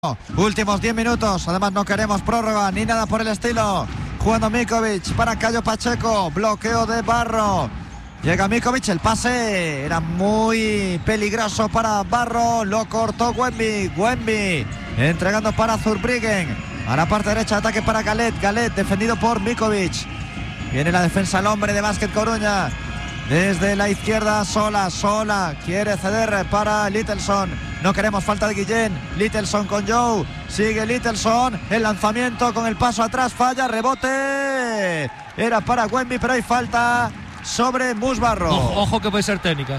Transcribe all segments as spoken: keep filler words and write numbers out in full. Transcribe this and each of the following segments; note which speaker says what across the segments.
Speaker 1: Últimos diez minutos, además no queremos prórroga ni nada por el estilo. Jugando Mikovic para Cayo Pacheco, bloqueo de Barro. Llega Mikovic, el pase era muy peligroso para Barro, lo cortó Wemby. Wemby entregando para Zurbriggen. A la parte derecha, ataque para Galet. Galet defendido por Mikovic. Viene la defensa al hombre de Básquet Coruña. Desde la izquierda, Sola, Sola quiere ceder para Littelson. No queremos falta de Guillén. Littelson con Joe. Sigue Littelson. El lanzamiento con el paso atrás. Falla. Rebote. Era para Wemby, pero hay falta sobre Musbarro.
Speaker 2: Ojo, ojo que puede ser técnica.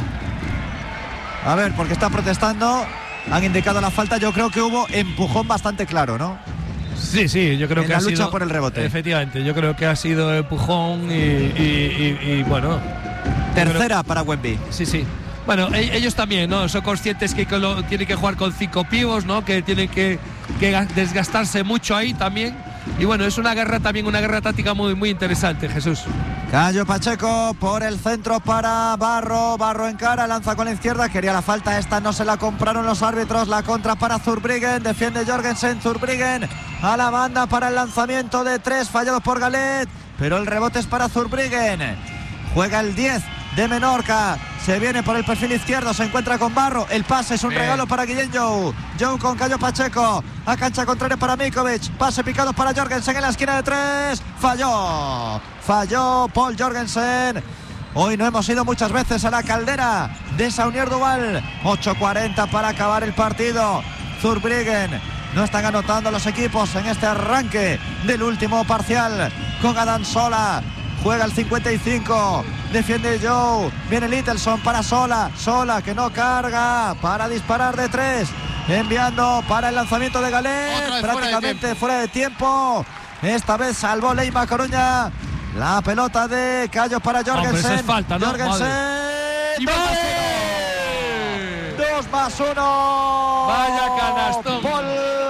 Speaker 1: A ver, porque está protestando. Han indicado la falta. Yo creo que hubo empujón bastante claro, ¿no?
Speaker 2: Sí, sí, yo creo
Speaker 1: en
Speaker 2: que
Speaker 1: la
Speaker 2: ha
Speaker 1: lucha
Speaker 2: sido,
Speaker 1: por el rebote.
Speaker 2: Efectivamente, yo creo que ha sido empujón y, y, y, y bueno.
Speaker 1: Tercera
Speaker 2: creo,
Speaker 1: para Wemby.
Speaker 2: Sí, sí. Bueno, ellos también, ¿no? Son conscientes que lo, tienen que jugar con cinco pivos, ¿no? Que tienen que, que desgastarse mucho ahí también. Y bueno, es una guerra también, una guerra táctica muy, muy interesante, Jesús.
Speaker 1: Cayo Pacheco por el centro para Barro. Barro en cara, lanza con la izquierda. Quería la falta, esta no se la compraron los árbitros. La contra para Zurbriggen, defiende Jorgensen. Zurbriggen a la banda para el lanzamiento de tres, fallado por Galet. Pero el rebote es para Zurbriggen. Juega el diez de Menorca. Se viene por el perfil izquierdo, se encuentra con Barro. El pase es un Bien. regalo para Guillén Joe. Joe con Cayo Pacheco. A cancha contraria para Mikovic. Pase picado para Jorgensen en la esquina de tres. Falló. Falló Paul Jorgensen. Hoy no hemos ido muchas veces a la caldera de Saunier Duval. ocho cuarenta para acabar el partido. Zurbriggen. No están anotando los equipos en este arranque del último parcial. Con Adán Sola. Juega el cincuenta y cinco, defiende Joe, viene Littelson para Sola, Sola que no carga, para disparar de tres, enviando para el lanzamiento de Galet, prácticamente fuera de tiempo, esta vez salvó Leima Coruña, la pelota de Cayo para Jorgensen,
Speaker 2: oh, es falta, ¿no?
Speaker 1: Jorgensen,
Speaker 2: y
Speaker 1: dos, dos más uno,
Speaker 2: vaya canastón,
Speaker 1: Paul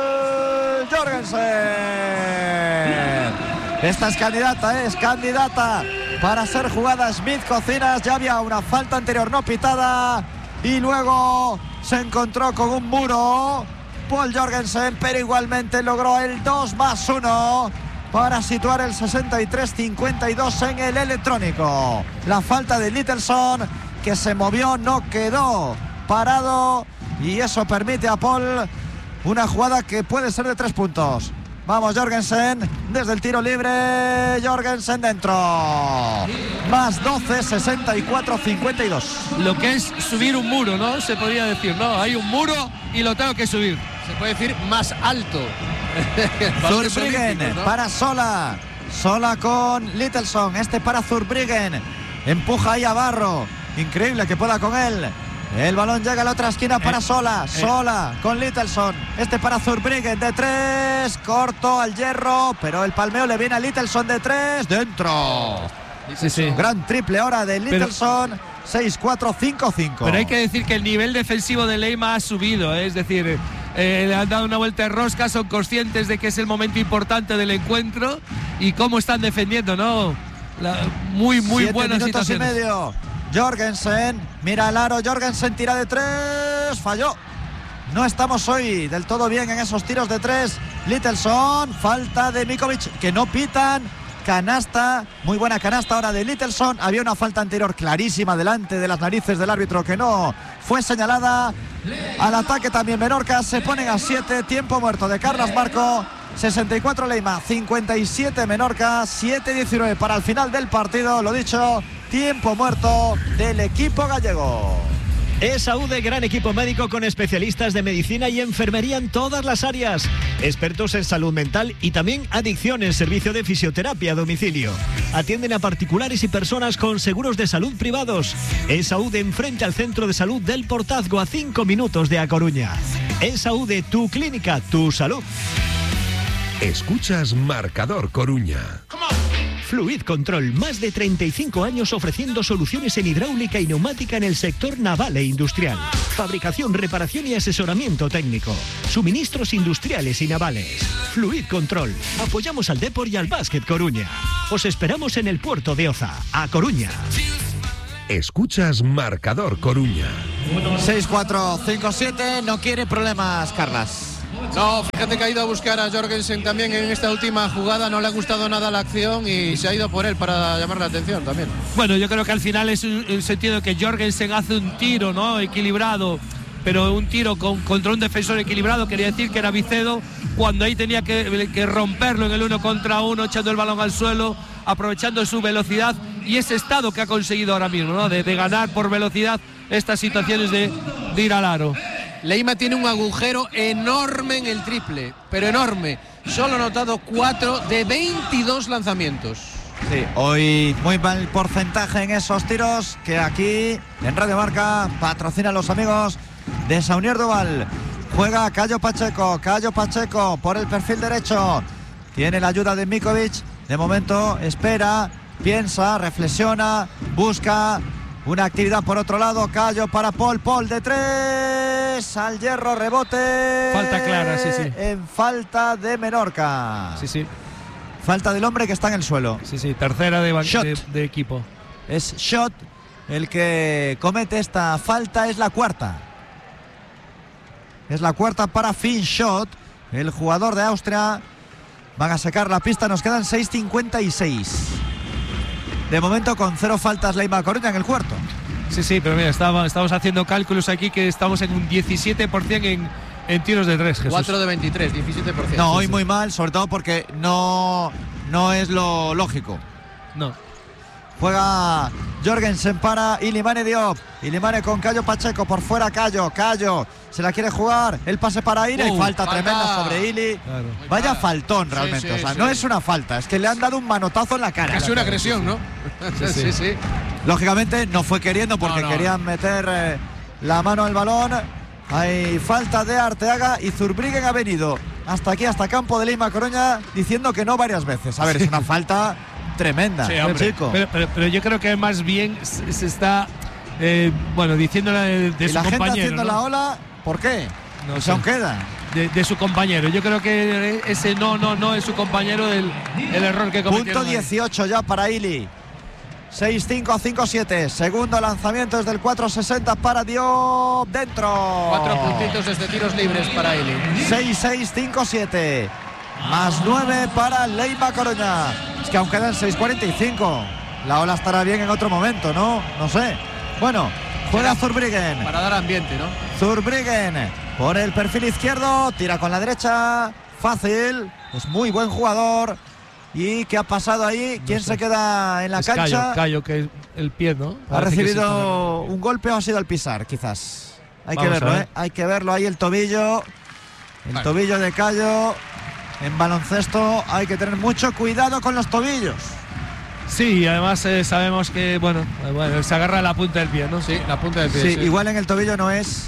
Speaker 1: Jorgensen. Esta es candidata, es candidata para ser jugada Smith Cocinas. Ya había una falta anterior no pitada y luego se encontró con un muro Paul Jorgensen, pero igualmente logró el dos más uno para situar el sesenta y tres cincuenta y dos en el electrónico. La falta de Littelson, que se movió, no quedó parado y eso permite a Paul una jugada que puede ser de tres puntos. Vamos Jorgensen, desde el tiro libre, Jorgensen dentro. Más doce, sesenta y cuatro cincuenta y dos.
Speaker 2: Lo que es subir un muro, ¿no? Se podría decir, ¿no? Hay un muro y lo tengo que subir.
Speaker 3: Se puede decir más alto.
Speaker 1: Zurbriggen, ¿no? Para Sola. Sola con Littelson, este para Zurbriggen. Empuja ahí a Barro. Increíble que pueda con él. El balón llega a la otra esquina para eh, Sola. Eh. Sola con Littelson. Este para Zurbriggen de tres. Corto al hierro. Pero el palmeo le viene a Littelson de tres. Dentro.
Speaker 2: Sí, sí.
Speaker 1: Gran triple hora de Littelson. seis cuatro cinco cinco.
Speaker 2: Pero hay que decir que el nivel defensivo de Leima ha subido. ¿eh? Es decir, eh, le han dado una vuelta de rosca. Son conscientes de que es el momento importante del encuentro. Y cómo están defendiendo, ¿no? La, muy, muy
Speaker 1: Siete
Speaker 2: buenas
Speaker 1: minutos
Speaker 2: situaciones.
Speaker 1: Y medio. Jorgensen, mira el aro, Jorgensen tira de tres, falló. No estamos hoy del todo bien en esos tiros de tres. Littelson, falta de Mikovic, que no pitan. Canasta, muy buena canasta ahora de Littelson. Había una falta anterior clarísima delante de las narices del árbitro que no fue señalada. Al ataque también Menorca, se ponen a siete, tiempo muerto de Carlos Marco. sesenta y cuatro Leima, cincuenta y siete Menorca, siete diecinueve para el final del partido. Lo dicho, tiempo muerto del equipo gallego.
Speaker 4: ESAUDE, gran equipo médico con especialistas de medicina y enfermería en todas las áreas. Expertos en salud mental y también adicción en servicio de fisioterapia a domicilio. Atienden a particulares y personas con seguros de salud privados. ESAUDE enfrente al Centro de Salud del Portazgo, a cinco minutos de A Coruña. ESAUDE, tu clínica, tu salud.
Speaker 5: Escuchas Marcador Coruña.
Speaker 4: Fluid Control, más de treinta y cinco años ofreciendo soluciones en hidráulica y neumática en el sector naval e industrial. Fabricación, reparación y asesoramiento técnico. Suministros industriales y navales. Fluid Control. Apoyamos al Depor y al Básquet Coruña. Os esperamos en el puerto de Oza, A Coruña.
Speaker 5: Escuchas Marcador Coruña.
Speaker 1: seis cuatro cinco siete, no quiere problemas, Carlas.
Speaker 3: No, fíjate que ha ido a buscar a Jorgensen también en esta última jugada, no le ha gustado nada la acción y se ha ido por él para llamar la atención también.
Speaker 2: Bueno, yo creo que al final es un, un sentido que Jorgensen hace un tiro, ¿no? Equilibrado, pero un tiro con, contra un defensor equilibrado, quería decir que era Vicedo, cuando ahí tenía que, que romperlo en el uno contra uno, echando el balón al suelo, aprovechando su velocidad y ese estado que ha conseguido ahora mismo, ¿no? De, de ganar por velocidad estas situaciones de, de ir al aro.
Speaker 3: Leima tiene un agujero enorme en el triple, pero enorme. Solo ha notado cuatro de veintidós lanzamientos.
Speaker 1: Sí, hoy muy mal porcentaje en esos tiros que aquí en Radio Marca patrocinan los amigos de Saunier Duval. Juega Cayo Pacheco, Cayo Pacheco por el perfil derecho. Tiene la ayuda de Mikovic. De momento espera, piensa, reflexiona, busca una actividad por otro lado. Cayo para Paul, Paul de tres, al hierro, rebote.
Speaker 2: Falta clara, sí, sí.
Speaker 1: En falta de Menorca.
Speaker 2: Sí, sí.
Speaker 1: Falta del hombre que está en el suelo.
Speaker 2: Sí, sí, tercera de, de, de equipo.
Speaker 1: Es Schott el que comete esta falta, es la cuarta. Es la cuarta para Finn Schott, el jugador de Austria. Van a sacar la pista, nos quedan seis cincuenta y seis. De momento con cero faltas Leima Coruña en el cuarto.
Speaker 2: Sí, sí, pero mira, estamos, estamos haciendo cálculos aquí que estamos en un diecisiete por ciento en, en tiros de tres, Jesús.
Speaker 3: cuatro de veintitrés, diecisiete por ciento.
Speaker 1: No,
Speaker 3: sí,
Speaker 1: hoy
Speaker 3: sí.
Speaker 1: muy mal, sobre todo porque no, no es lo lógico.
Speaker 2: No.
Speaker 1: Juega Jorgensen para Ilimane Diop. Ilimane con Cayo Pacheco por fuera. Cayo, Cayo se la quiere jugar. El pase para Ili.
Speaker 2: Uh,
Speaker 1: y falta,
Speaker 3: falta
Speaker 1: tremenda sobre Ili.
Speaker 2: Claro.
Speaker 1: Vaya
Speaker 3: Muy
Speaker 1: faltón
Speaker 3: Sí,
Speaker 1: realmente.
Speaker 3: sí,
Speaker 1: o sea,
Speaker 3: sí.
Speaker 1: no es una falta, es que le han dado un manotazo en la cara.
Speaker 3: Casi una agresión, ¿no?
Speaker 2: Sí, sí.
Speaker 3: sí, sí.
Speaker 1: Lógicamente no fue queriendo porque
Speaker 3: No, no.
Speaker 1: querían meter eh, la mano al balón. Hay falta de Arteaga y Zurbriggen ha venido hasta aquí, hasta campo de Leima Coruña, diciendo que no varias veces. A ver, es una falta tremenda,
Speaker 3: Sí,
Speaker 1: ¿eh,
Speaker 3: hombre.
Speaker 1: chico?
Speaker 2: Pero, pero, pero yo creo que más bien se, se está, eh, bueno, diciéndole de, de
Speaker 1: y
Speaker 2: su
Speaker 1: la gente
Speaker 2: compañero,
Speaker 1: haciendo
Speaker 2: ¿no?
Speaker 1: la ola, ¿por qué?
Speaker 2: No
Speaker 1: No
Speaker 2: sé.
Speaker 1: se aún queda.
Speaker 2: De, de su compañero. Yo creo que ese no, no, no es su compañero el, el error que cometió.
Speaker 1: Punto dieciocho ya para Ili. seis cinco, cinco siete. Segundo lanzamiento desde el cuatro sesenta para Diop. Dentro.
Speaker 3: Cuatro puntitos desde tiros libres para Ili.
Speaker 1: seis seis, cinco siete. Más nueve para Leima Coruña. Es que aún quedan seis cuarenta y cinco. La ola estará bien en otro momento, ¿no? No sé. Bueno, juega Zurbriggen.
Speaker 3: Para dar ambiente, ¿no?
Speaker 1: Zurbriggen por el perfil izquierdo. Tira con la derecha. Fácil. Es muy buen jugador. ¿Y qué ha pasado ahí? ¿Quién
Speaker 2: sé.
Speaker 1: se queda en la
Speaker 2: Es
Speaker 1: cancha?
Speaker 2: Callo, Callo, que es el pie, ¿no?
Speaker 1: ¿Ha
Speaker 2: Parece que
Speaker 1: recibido
Speaker 2: sí.
Speaker 1: un golpe o ha sido al pisar, quizás? Hay
Speaker 2: Vamos
Speaker 1: que
Speaker 2: a
Speaker 1: verlo,
Speaker 2: ver.
Speaker 1: ¿eh? Hay que verlo ahí el tobillo. El
Speaker 3: Vale.
Speaker 1: tobillo de Callo. En baloncesto hay que tener mucho cuidado con los tobillos.
Speaker 2: Sí, además eh, sabemos que, bueno, eh, bueno, se agarra a la punta del pie, ¿no?
Speaker 3: Sí, la punta del pie.
Speaker 1: Sí,
Speaker 3: sí.
Speaker 1: igual en el tobillo no es,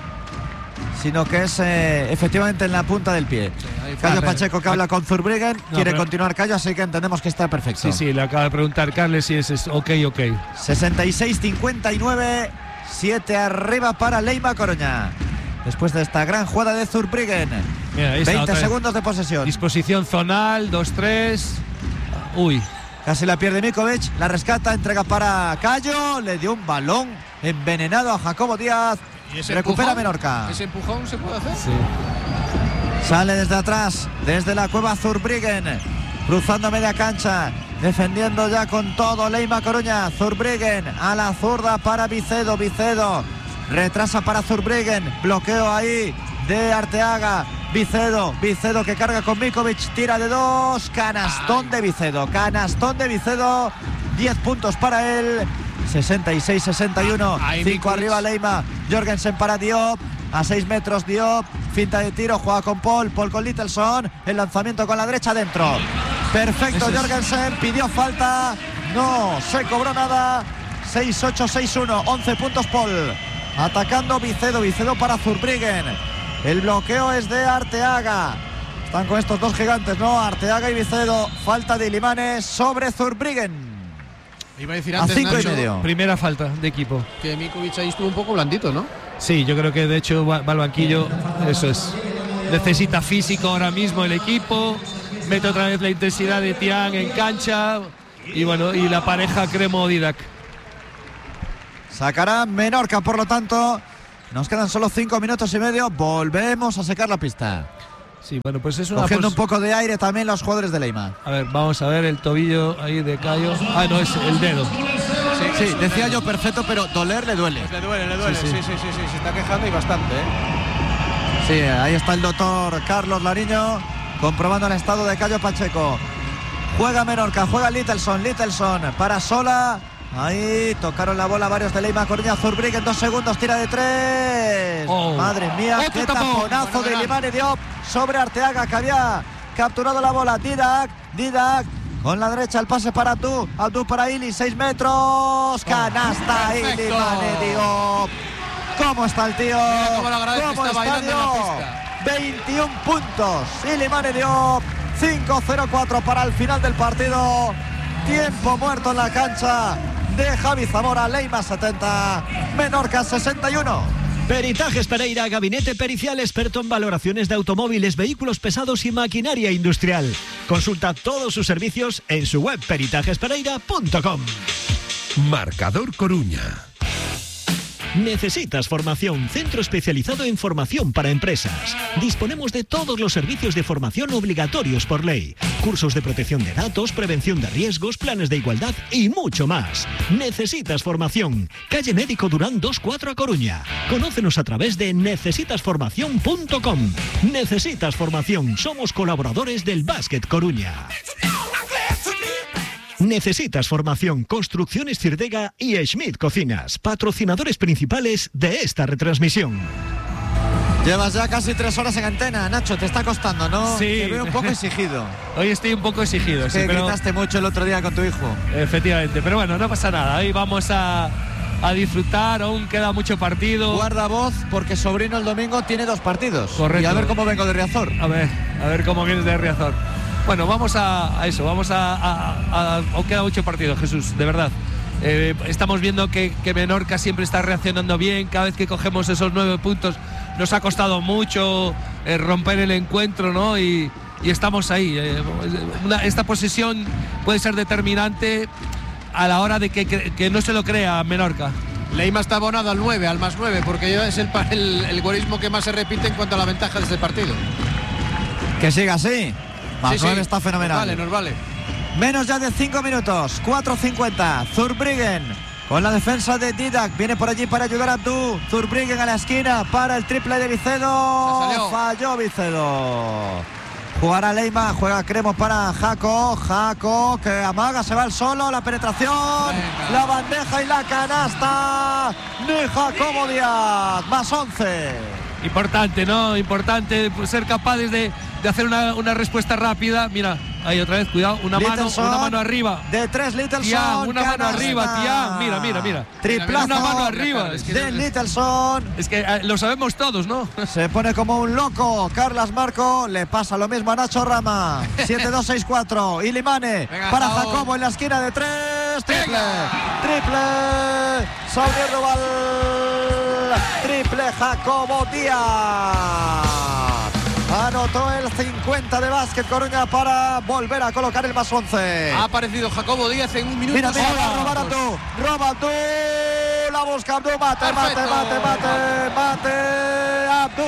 Speaker 1: sino que es eh, efectivamente en la punta del pie.
Speaker 3: ahí
Speaker 1: Callo
Speaker 2: está.
Speaker 1: Pacheco que habla con Zurbriggen. Quiere
Speaker 2: pero-
Speaker 1: continuar Callo, así que entendemos que está perfecto.
Speaker 2: Sí, sí, le acaba de preguntar Carles si es, es ok, ok.
Speaker 1: sesenta y seis cincuenta y nueve. siete arriba para Leima Coruña. Después de esta gran jugada de Zurbriggen.
Speaker 2: Mira, ahí está
Speaker 1: veinte
Speaker 2: otra vez.
Speaker 1: segundos de posesión.
Speaker 2: Disposición zonal, dos tres. Uy,
Speaker 1: Casi la pierde Mikovic, la rescata, entrega para Callo, le dio un balón envenenado a Jacobo Díaz.
Speaker 3: ¿Y ese
Speaker 1: Recupera
Speaker 3: empujón?
Speaker 1: Menorca.
Speaker 3: ¿Ese empujón se puede hacer?
Speaker 2: sí.
Speaker 1: Sale desde atrás, desde la cueva Zurbriggen, cruzando media cancha, defendiendo ya con todo Leima Coruña. Zurbriggen a la zurda para Vicedo, Vicedo retrasa para Zurbriggen, bloqueo ahí de Arteaga. Vicedo, Vicedo que carga con Mikovic, tira de dos, canastón de Vicedo, canastón de Vicedo, diez puntos para él, sesenta y seis sesenta y uno,
Speaker 3: Ahí
Speaker 1: cinco
Speaker 3: Mikovic.
Speaker 1: arriba Leima, Jorgensen para Diop, a seis metros Diop, finta de tiro, juega con Paul, Paul con Littleson, el lanzamiento con la derecha dentro, perfecto.
Speaker 2: Eso es.
Speaker 1: Jorgensen pidió falta, no se cobró nada, seis ocho, seis uno, once puntos Paul, atacando Vicedo, Vicedo para Zurbriggen. El bloqueo es de Arteaga. Están con estos dos gigantes, ¿no? Arteaga y Vicedo. Falta de Ilimanes sobre Zurbriggen.
Speaker 3: Iba a decir
Speaker 1: A
Speaker 3: antes,
Speaker 1: cinco y
Speaker 3: Nacho,
Speaker 1: medio.
Speaker 2: Primera falta de equipo.
Speaker 3: que Mikovic ahí estuvo un poco blandito, ¿no?
Speaker 2: Sí, yo creo que de hecho va, va al banquillo. Eso es. Necesita físico ahora mismo el equipo. Mete otra vez la intensidad de Tian en cancha. Y bueno, y la pareja Cremo-Didac.
Speaker 1: Sacará Menorca, por lo tanto. Nos quedan solo cinco minutos y medio. Volvemos a secar la pista.
Speaker 2: Sí, bueno, pues es una
Speaker 1: Cogiendo
Speaker 2: pos-
Speaker 1: un poco de aire también los jugadores de Leima.
Speaker 2: A ver, vamos a ver el tobillo ahí de Cayo. Ah, no, es el dedo.
Speaker 1: Sí, decía yo perfecto, pero doler le duele.
Speaker 3: Le duele, le duele.
Speaker 2: Sí,
Speaker 3: Sí,
Speaker 2: sí.
Speaker 3: sí, sí, sí, se está quejando y bastante, ¿eh?
Speaker 1: Sí, ahí está el doctor Carlos Lariño comprobando el estado de Cayo Pacheco. Juega Menorca, juega Littelson, Littelson para Sola. Ahí tocaron la bola varios de Leima Coruña. Zurbriggen en dos segundos, tira de tres.
Speaker 2: Oh.
Speaker 1: Madre mía,
Speaker 2: Otro
Speaker 1: qué
Speaker 2: tapón.
Speaker 1: taponazo de
Speaker 3: Fenomenal.
Speaker 1: Ilimane Diop sobre Arteaga, que había capturado la bola. Didac, Didac. Con la derecha el pase para Abdú. Abdú para Ili, seis metros. Canasta,
Speaker 3: Perfecto.
Speaker 1: Ilimane Diop. ¿Cómo está el tío?
Speaker 3: Mira cómo le agradece,
Speaker 1: ¿Cómo
Speaker 3: está bailando en la
Speaker 1: Diop?
Speaker 3: pista.
Speaker 1: veintiún puntos. Ilimane Diop. cinco cero cuatro para el final del partido. Tiempo muerto en la cancha de Javi Zamora. Leima setenta, Menorca sesenta y uno.
Speaker 4: Peritajes Pereira, gabinete pericial experto en valoraciones de automóviles, vehículos pesados y maquinaria industrial. Consulta todos sus servicios en su web peritajes pereira punto com.
Speaker 5: Marcador Coruña.
Speaker 4: ¿Necesitas formación? Centro especializado en formación para empresas. Disponemos de todos los servicios de formación obligatorios por ley. Cursos de protección de datos, prevención de riesgos, planes de igualdad y mucho más. ¿Necesitas formación? Calle Médico Durán dos cuatro a Coruña. Conócenos a través de necesitas formación punto com. Necesitas formación. Somos colaboradores del Básquet Coruña. Necesitas formación, Construcciones Cirdega y Schmidt Cocinas, patrocinadores principales de esta retransmisión.
Speaker 1: Llevas ya casi tres horas en antena, Nacho, te está costando, ¿no?
Speaker 2: Sí.
Speaker 1: Te veo un poco exigido.
Speaker 2: Hoy estoy un poco exigido, sí,
Speaker 1: Que
Speaker 2: pero
Speaker 1: gritaste mucho el otro día con tu hijo.
Speaker 2: efectivamente. Pero bueno, no pasa nada. Hoy vamos a, a disfrutar. Aún queda mucho partido.
Speaker 1: Guarda voz porque Sobrino el domingo tiene dos partidos.
Speaker 2: Correcto.
Speaker 1: Y a ver cómo vengo de Riazor.
Speaker 2: A ver, a ver cómo vienes de Riazor. Bueno, vamos a, a eso, vamos a, a, a, a- Aún queda mucho partido, Jesús, de verdad. Eh, estamos viendo que, que Menorca siempre está reaccionando bien. Cada vez que cogemos esos nueve puntos nos ha costado mucho eh, romper el encuentro, ¿no? Y, y estamos ahí. Eh, una- esta posesión puede ser determinante a la hora de que, que, que no se lo crea Menorca.
Speaker 3: Leima está abonado al nueve, al más nueve, porque es el, pa- el, el golismo que más se repite en cuanto a la ventaja de este partido.
Speaker 1: Que siga así. Más
Speaker 3: Sí, sí,
Speaker 1: nueve está fenomenal.
Speaker 3: Nos vale, nos vale.
Speaker 1: Menos ya de cinco minutos, cuatro cincuenta. Zurbriggen con la defensa de Didac. Viene por allí para ayudar a Abdú. Zurbriggen a la esquina para el triple de Vicedo.
Speaker 3: Se salió.
Speaker 1: Falló Vicedo. Jugará Leima, juega Cremo para Jaco. Jaco que amaga, se va el solo. La penetración,
Speaker 3: Venga.
Speaker 1: la bandeja y la canasta. Ni Jacobo Díaz, más once.
Speaker 2: Importante, ¿no? Importante ser capaces de, de hacer una, una respuesta rápida. Mira, ahí otra vez, cuidado, una mano,
Speaker 1: Littelson,
Speaker 2: una mano arriba.
Speaker 1: De tres, Littelson.
Speaker 2: Tian, una mano
Speaker 1: canasta.
Speaker 2: arriba, Tian. Mira, mira, mira.
Speaker 1: Triplazo
Speaker 2: Una mano arriba. Es que,
Speaker 1: de Littelson.
Speaker 2: es que eh, lo sabemos todos, ¿no?
Speaker 1: Se pone como un loco Carlas Marco. Le pasa lo mismo a Nacho Rama. siete dos seis cuatro. Ilimane
Speaker 3: Venga,
Speaker 1: para
Speaker 3: Jao.
Speaker 1: Jacobo en la esquina de tres. Triple.
Speaker 3: Venga.
Speaker 1: Triple. Saurier Duval. Triple Jacobo Díaz. Anotó el cincuenta de Básquet Coruña para volver a colocar el más once.
Speaker 3: Ha aparecido Jacobo Díaz en un minuto.
Speaker 1: Mira, mira, va a
Speaker 3: Hola.
Speaker 1: robar Abdú. Roba Abdú. La busca Abdú. Mate, mate,
Speaker 3: Perfecto.
Speaker 1: mate, mate, mate.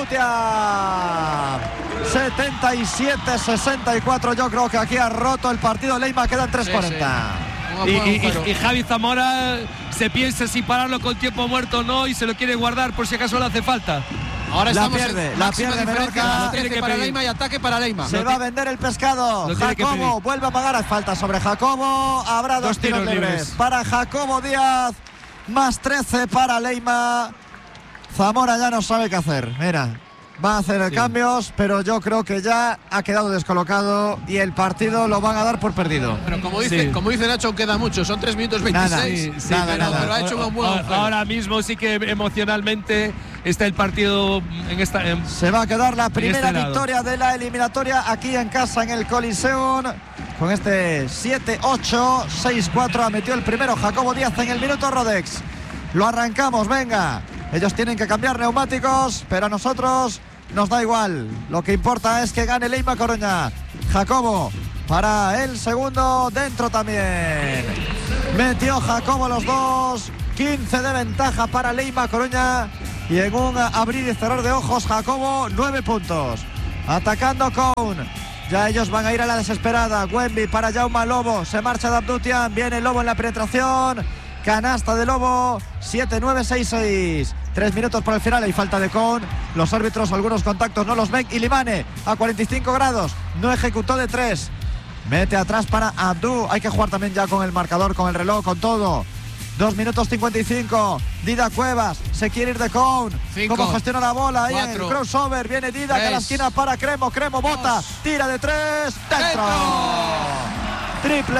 Speaker 1: Abdutia. setenta y siete sesenta y cuatro. Yo creo que aquí ha roto el partido. Leima queda en tres cuarenta.
Speaker 3: Un
Speaker 2: Y,
Speaker 3: buen
Speaker 2: y-
Speaker 3: agujero.
Speaker 2: y- y Javi Zamora se piensa si pararlo con tiempo muerto o no y se lo quiere guardar por si acaso le hace falta.
Speaker 3: Ahora
Speaker 1: La
Speaker 3: estamos
Speaker 1: pierde,
Speaker 3: en
Speaker 1: la
Speaker 3: máxima
Speaker 1: pierde
Speaker 3: diferencia,
Speaker 1: Menorca.
Speaker 3: trece
Speaker 2: Tiene que
Speaker 3: para
Speaker 2: pedir.
Speaker 3: Leima y ataque para Leima.
Speaker 1: Se va a vender el pescado.
Speaker 2: Lo tiene que
Speaker 1: Jacobo
Speaker 2: pedir.
Speaker 1: vuelve a pagar. Falta sobre Jacobo. Habrá dos,
Speaker 2: Dos
Speaker 1: tiros,
Speaker 2: tiros
Speaker 1: libres.
Speaker 2: libres.
Speaker 1: Para Jacobo Díaz. Más trece para Leima. Zamora ya no sabe qué hacer. Mira, va a hacer cambios, pero yo creo que ya ha quedado descolocado y el partido lo van a dar por perdido.
Speaker 3: Pero como dice,
Speaker 2: Sí.
Speaker 3: como dice Nacho, queda mucho. Son tres minutos veintiséis.
Speaker 1: Sí, nada,
Speaker 3: pero,
Speaker 1: nada.
Speaker 3: pero ha hecho un buen
Speaker 2: Ahora-
Speaker 3: agujero.
Speaker 2: Ahora mismo sí que emocionalmente está el partido en esta. en-
Speaker 1: Se va a quedar la primera
Speaker 2: este lado.
Speaker 1: victoria de la eliminatoria aquí en casa en el Coliseum. Con este siete ocho seis cuatro ha metido el primero Jacobo Díaz en el minuto Rodex. Lo arrancamos, venga. Ellos tienen que cambiar neumáticos, pero a nosotros nos da igual. Lo que importa es que gane Leima Coruña. Jacobo para el segundo, dentro también. Metió Jacobo los dos. quince de ventaja para Leima Coruña. Y en un abrir y cerrar de ojos, Jacobo, nueve puntos. Atacando Cohn. Ya ellos van a ir a la desesperada. Wemby para Jaume Lobo. Se marcha de Abdutian. Viene Lobo en la penetración. Canasta de Lobo. siete nueve seis seis. Tres minutos para el final. Hay falta de Cohn. Los árbitros, algunos contactos no los ven. Y Limane a cuarenta y cinco grados. No ejecutó de tres. Mete atrás para Abdou. Hay que jugar también ya con el marcador, con el reloj, con todo. dos minutos cincuenta y cinco. Didac Cuevas se quiere ir de Cohn.
Speaker 3: Cinco,
Speaker 1: ¿Cómo gestiona la bola? Ahí en el
Speaker 3: cuatro,
Speaker 1: crossover. Viene Didac a la esquina para Cremo. Cremo bota.
Speaker 3: dos,
Speaker 1: Tira de tres. ¡Dentro! Triple.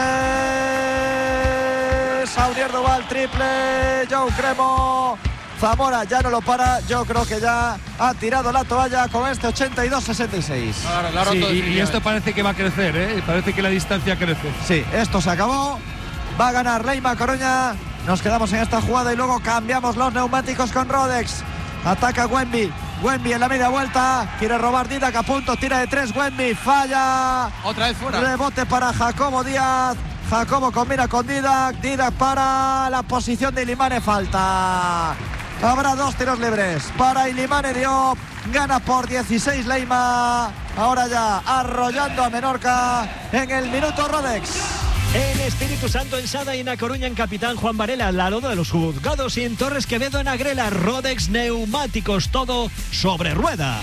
Speaker 1: Saunier Duval, triple. Joe Cremo. Zamora ya no lo para. Yo creo que ya ha tirado la toalla con este ochenta y dos sesenta y seis.
Speaker 3: Claro,
Speaker 2: sí, y, y esto parece que va a crecer, ¿eh? Parece que la distancia crece.
Speaker 1: Sí, esto se acabó. Va a ganar Leima Coruña. Nos quedamos en esta jugada y luego cambiamos los neumáticos con Rodex. Ataca Wemby. Wemby en la media vuelta. Quiere robar Didac a punto. Tira de tres. Wemby falla.
Speaker 3: Otra vez fuera.
Speaker 1: Rebote para Jacobo Díaz. Jacobo combina con Didac. Didac para la posición de Ilimane. Falta. Habrá dos tiros libres para Ilimane Diop. Gana por dieciséis Leima. Ahora ya arrollando a Menorca en el minuto Rodex.
Speaker 4: En Espíritu Santo, en Sada y en A Coruña, en Capitán Juan Varela, la Loda de los Juzgados, y en Torres Quevedo, en Agrela, Rodex Neumáticos, todo sobre ruedas.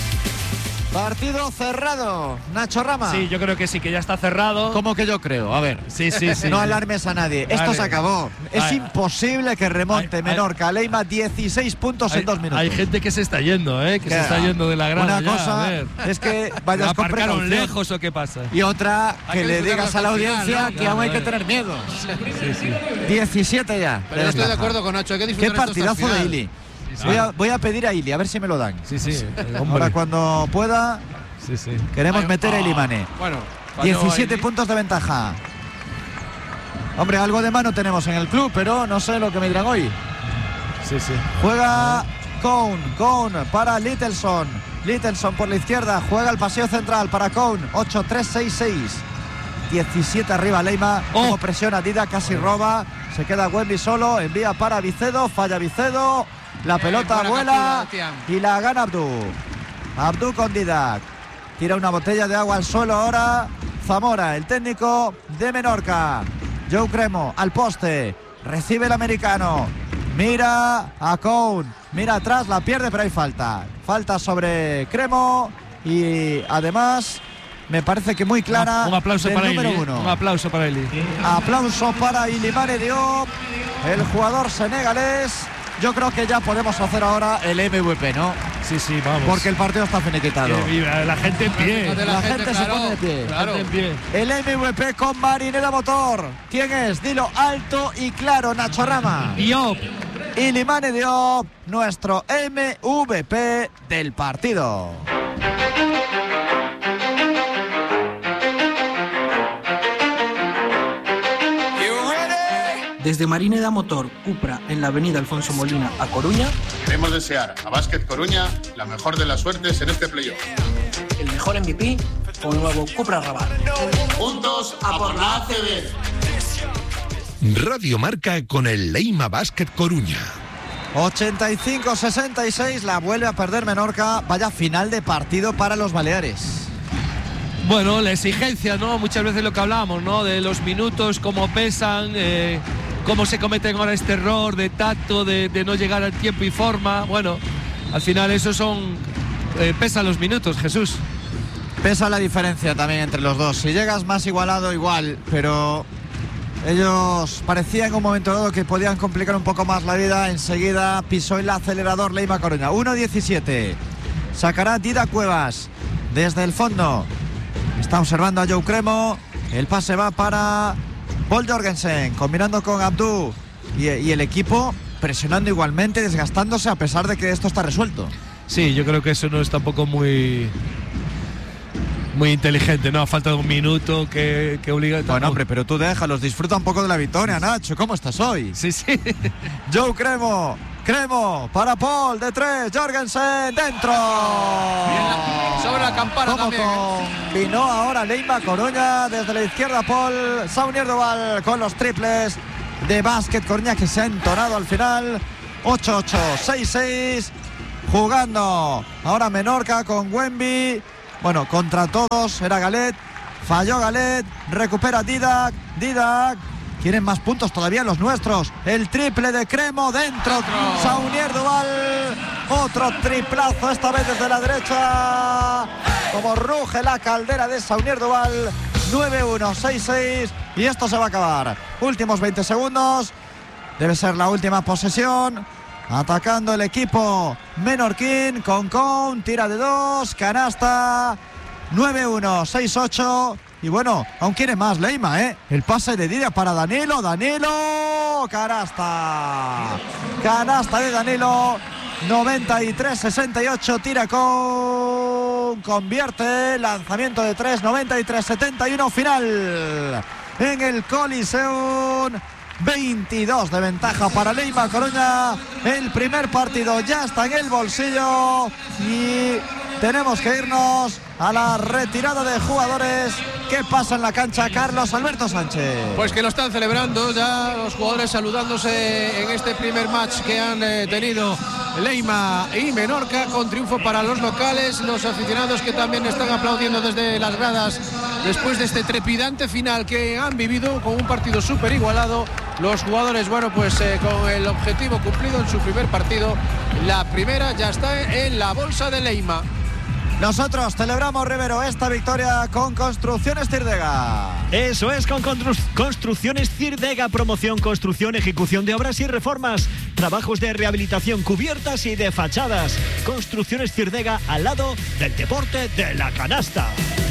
Speaker 1: Partido cerrado, Nacho Rama.
Speaker 2: Sí, yo creo que sí, que ya está cerrado.
Speaker 1: ¿Cómo que yo creo? A ver.
Speaker 2: Sí, sí, sí.
Speaker 1: No alarmes a nadie. Esto
Speaker 2: Vale.
Speaker 1: se acabó. Es
Speaker 2: Vale.
Speaker 1: imposible que remonte
Speaker 2: Hay-
Speaker 1: Menorca. Leima dieciséis puntos
Speaker 2: Hay,
Speaker 1: en dos minutos.
Speaker 2: hay gente que se está yendo, ¿eh? Que
Speaker 1: ¿Qué?
Speaker 2: se está yendo de la grada.
Speaker 1: Una
Speaker 2: ya,
Speaker 1: cosa
Speaker 2: a ver.
Speaker 1: es que vayas con
Speaker 2: ¿Aparcaron
Speaker 1: precaución.
Speaker 2: lejos o qué pasa?
Speaker 1: Y otra,
Speaker 3: Hay
Speaker 1: que
Speaker 3: que
Speaker 1: le
Speaker 3: disfrutar
Speaker 1: digas
Speaker 3: hasta
Speaker 1: a la
Speaker 3: el final,
Speaker 1: audiencia
Speaker 3: ¿no?
Speaker 1: que
Speaker 2: Claro,
Speaker 1: aún hay
Speaker 2: a
Speaker 1: que
Speaker 2: ver.
Speaker 1: tener miedo.
Speaker 2: Sí, sí.
Speaker 1: diecisiete ya.
Speaker 3: Pero yo estoy de
Speaker 1: desventaja.
Speaker 3: acuerdo con Nacho. Hay que
Speaker 1: Qué
Speaker 3: disfrutar esto hasta el
Speaker 1: partidazo de
Speaker 3: final.
Speaker 1: Ili.
Speaker 2: sí.
Speaker 1: Voy, a, voy a pedir a Ili, a ver si me lo dan.
Speaker 2: Sí, sí. eh, hombre.
Speaker 1: Ahora cuando pueda,
Speaker 2: Sí, sí.
Speaker 1: queremos
Speaker 3: Ay,
Speaker 1: meter a
Speaker 3: oh.
Speaker 1: Ilimane.
Speaker 3: Bueno, falló
Speaker 1: diecisiete
Speaker 3: Ili.
Speaker 1: puntos de ventaja. Hombre, algo de mano tenemos en el club, pero no sé lo que me dirán hoy.
Speaker 2: Sí, sí.
Speaker 1: Juega Cohn, Cohn para Littleson. Littleson por la izquierda, juega el paseo central para Cohn. ocho tres seis seis. diecisiete arriba Leima.
Speaker 2: Oh.
Speaker 1: Como presiona Didac, casi roba. Se queda Wemby solo, envía para Vicedo, falla Vicedo. La
Speaker 3: Eh,
Speaker 1: pelota
Speaker 3: buena
Speaker 1: vuela
Speaker 3: captura de Tiam.
Speaker 1: y la gana Abdou. Abdou con Didac. Tira una botella de agua al suelo ahora. Zamora, el técnico de Menorca. Joe Cremo al poste. Recibe el americano. Mira a Cohn. Mira atrás, la pierde, pero hay falta. Falta sobre Cremo. Y además, me parece que muy clara.
Speaker 2: Un aplauso
Speaker 1: del
Speaker 2: para
Speaker 1: número
Speaker 2: Ili. ¿eh?
Speaker 1: uno.
Speaker 2: Un aplauso para Ili.
Speaker 1: Aplauso para Ilimane Diop, el jugador senegalés. Yo creo que ya podemos hacer ahora el M V P, ¿no?
Speaker 2: Sí, sí, vamos.
Speaker 1: Porque el partido está finiquitado.
Speaker 2: Que viva, la gente en pie.
Speaker 3: Fíjate
Speaker 1: La gente se pone de pie.
Speaker 3: Claro.
Speaker 2: Gente en pie.
Speaker 1: El M V P con Marinera Motor. ¿Quién es? Dilo alto y claro, Nacho Rama.
Speaker 2: Diop.
Speaker 1: Ilimane Diop, nuestro M V P del partido.
Speaker 6: Desde Marineda Motor Cupra en la avenida Alfonso Molina a Coruña,
Speaker 7: Queremos desear a Básquet Coruña la mejor de las suertes en este playoff.
Speaker 6: el mejor M V P con el nuevo Cupra Rabat.
Speaker 7: Juntos a por la A C B.
Speaker 5: Radio Marca con el Leima Basket Coruña.
Speaker 1: ochenta y cinco sesenta y seis, la vuelve a perder Menorca. Vaya final de partido para los Baleares.
Speaker 2: Bueno, la exigencia, ¿no? Muchas veces lo que hablamos, ¿no? De los minutos, cómo pesan, eh, cómo se cometen ahora este error de tacto, de, de no llegar al tiempo y forma. Bueno, al final eso son... Eh, pesan los minutos, Jesús.
Speaker 1: Pesa la diferencia también entre los dos. Si llegas más igualado, igual, pero ellos parecían en un momento dado que podían complicar un poco más la vida. Enseguida pisó el acelerador Leima Coruña. uno diecisiete. Sacará Didac Cuevas desde el fondo. Está observando a Joe Cremo. El pase va para Paul Jorgensen, combinando con Abdou. Y, y el equipo presionando igualmente, desgastándose a pesar de que esto está resuelto.
Speaker 2: Sí, yo creo que eso no es tampoco muy... Muy inteligente, ¿no? A falta de un minuto que, que obliga...
Speaker 1: Bueno, hombre, pero tú déjalos, disfruta un poco de la victoria, Nacho. ¿Cómo estás hoy?
Speaker 2: Sí, sí.
Speaker 1: Joe Cremo, Cremo para Paul de tres, Jorgensen dentro.
Speaker 3: Sobre la campana
Speaker 1: ¿Cómo
Speaker 3: también.
Speaker 1: combinó ahora Leima Coruña desde la izquierda? Paul Saunier Duval con los triples de Básquet Coruña que se ha entonado al final. ocho ocho, seis seis. Jugando ahora Menorca con Wemby. Bueno, contra todos era Galet. Falló Galet. Recupera Didac. Didac. Quieren más puntos todavía los nuestros. El triple de Cremo dentro.
Speaker 3: Otro.
Speaker 1: Saunier Duval. Otro triplazo, esta vez desde la derecha. Como ruge la caldera de Saunier Duval. nueve uno, seis seis. Y esto se va a acabar. Últimos veinte segundos. Debe ser la última posesión. Atacando el equipo menorquín. Concón, tira de dos. Canasta. nueve uno, seis ocho. Y bueno, aún quiere más Leima, ¿eh? El pase de Didac para Danilo. Danilo. Canasta. Canasta de Danilo. noventa y tres sesenta y ocho. Tira con... Convierte. Lanzamiento de tres. noventa y tres setenta y uno. Final. En el Coliseum. veintidós de ventaja para Leima Coruña. El primer partido ya está en el bolsillo. Y tenemos que irnos a la retirada de jugadores. ¿Qué pasa en la cancha, Carlos Alberto Sánchez?
Speaker 3: Pues que lo están celebrando ya los jugadores, saludándose en este primer match que han eh, tenido Leima y Menorca, con triunfo para los locales. Los aficionados que también están aplaudiendo desde las gradas después de este trepidante final que han vivido, con un partido súper igualado. Los jugadores, bueno, pues eh, con el objetivo cumplido en su primer partido. La primera ya está en la bolsa de Leima.
Speaker 1: Nosotros celebramos, Rivero, esta victoria con Construcciones Cirdega.
Speaker 4: Eso es, con Constru- Construcciones Cirdega. Promoción, construcción, ejecución de obras y reformas. Trabajos de rehabilitación, cubiertas y de fachadas. Construcciones Cirdega, al lado del deporte de la canasta.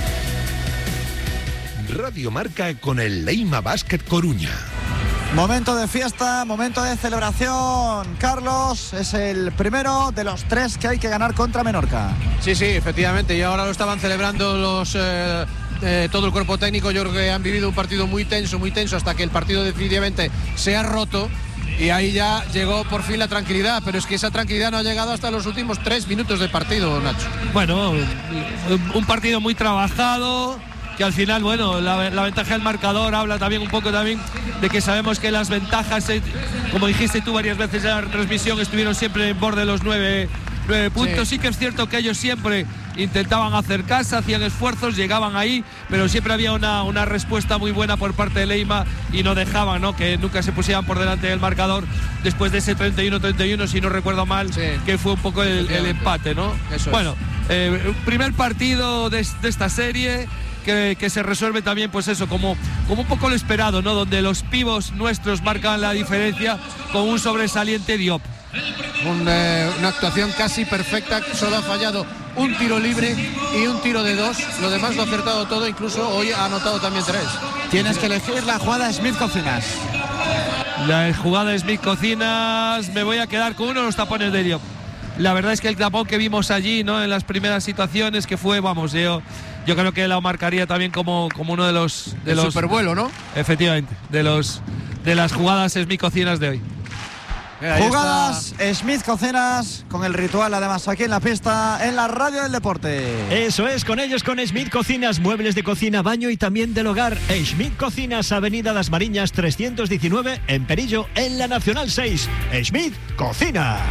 Speaker 5: Radio Marca con el Leima Basket Coruña.
Speaker 1: Momento de fiesta, momento de celebración. Carlos, es el primero de los tres que hay que ganar contra Menorca.
Speaker 3: Sí, sí, efectivamente, y ahora lo estaban celebrando los eh, eh, todo el cuerpo técnico. Yo creo que han vivido un partido muy tenso, muy tenso, hasta que el partido definitivamente se ha roto. Y ahí ya llegó por fin la tranquilidad, pero es que esa tranquilidad no ha llegado hasta los últimos tres minutos de partido, Nacho.
Speaker 2: Bueno, un partido muy trabajado, que al final, bueno, la, la ventaja del marcador habla también un poco también de que sabemos que las ventajas, eh, como dijiste tú varias veces en la transmisión, estuvieron siempre en borde de los nueve, nueve puntos. Sí. sí que es cierto que ellos siempre intentaban acercarse, hacían esfuerzos, llegaban ahí, pero siempre había una, una respuesta muy buena por parte de Leima y no dejaban, ¿no?, que nunca se pusieran por delante del marcador después de ese treinta y uno treinta y uno, si no recuerdo mal, sí, que fue un poco el, el empate, ¿no?
Speaker 3: Eso
Speaker 2: bueno, eh, primer partido de, de esta serie. Que, que se resuelve también, pues eso, como, como un poco lo esperado, ¿no? Donde los pivos nuestros marcan la diferencia con un sobresaliente Diop.
Speaker 3: Un, eh, una actuación casi perfecta, solo ha fallado un tiro libre y un tiro de dos. Lo demás lo ha acertado todo, incluso hoy ha anotado también tres.
Speaker 1: Tienes que elegir la jugada de Smith Cocinas.
Speaker 2: La jugada de Smith Cocinas, me voy a quedar con uno de los tapones de Diop. La verdad es que el tapón que vimos allí, ¿no?, en las primeras situaciones, que fue, vamos, yo, yo creo que lo marcaría también como, como uno de los de
Speaker 3: el
Speaker 2: los
Speaker 3: supervuelo, ¿no?
Speaker 2: Efectivamente, de los de las jugadas Smith Cocinas de hoy.
Speaker 1: Ahí jugadas está Smith Cocinas, con el ritual además aquí en la pista, en la radio del deporte.
Speaker 4: Eso es, con ellos, con Smith Cocinas, muebles de cocina, baño y también del hogar. Smith Cocinas, Avenida Las Mariñas trescientos diecinueve, en Perillo, en la Nacional seis. Smith Cocinas.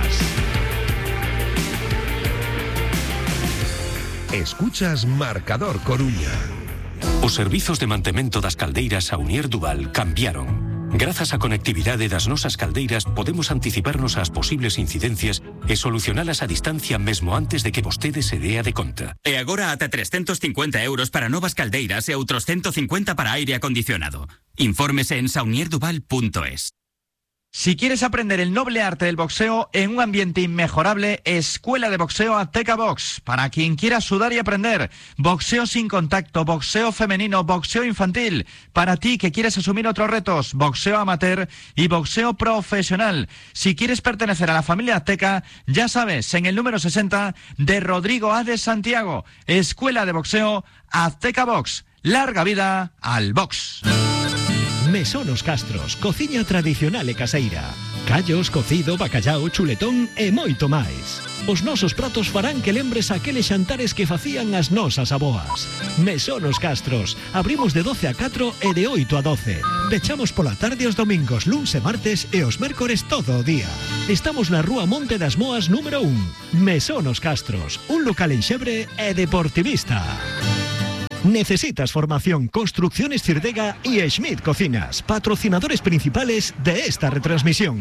Speaker 5: Escuchas Marcador Coruña.
Speaker 8: Os servizos de mantemento das caldeiras Saunier Duval cambiaron. Grazas á conectividade das nosas caldeiras podemos anticiparnos ás posibles incidencias e solucionalas a distancia mesmo antes de que vostede se dea de conta.
Speaker 9: E agora ata trescentos cincuenta euros para novas caldeiras e outros ciento cincuenta para aire acondicionado. Infórmese en saunier duval punto es.
Speaker 10: Si quieres aprender el noble arte del boxeo en un ambiente inmejorable, Escuela de Boxeo Azteca Box. Para quien quiera sudar y aprender, boxeo sin contacto, boxeo femenino, boxeo infantil. Para ti que quieres asumir otros retos, boxeo amateur y boxeo profesional. Si quieres pertenecer a la familia Azteca, ya sabes, en el número sesenta de Rodrigo A. de Santiago. Escuela de Boxeo Azteca Box. Larga vida al box.
Speaker 4: Mesón Os Castros, cociña tradicional e caseira. Callos, cocido, bacallao, chuletón e moito máis. Os nosos pratos farán que lembres aqueles xantares que facían as nosas aboas. Mesón Os Castros. Abrimos de doce a catro e de oito a doce. Pechamos pola tarde os domingos, luns e martes e os mércores todo o día. Estamos na rúa Monte das Moas número un. Mesón Os Castros. Un local en Xebre e deportivista. Necesitas formación, Construcciones Cirdega y Schmidt Cocinas, patrocinadores principales de esta retransmisión.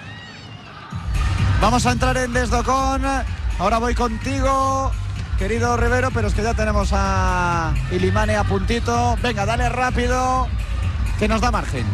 Speaker 1: Vamos a entrar en Desdocón. Ahora voy contigo, querido Rivero, pero es que ya tenemos a Ilimane a puntito. Venga, dale rápido, que nos da margen.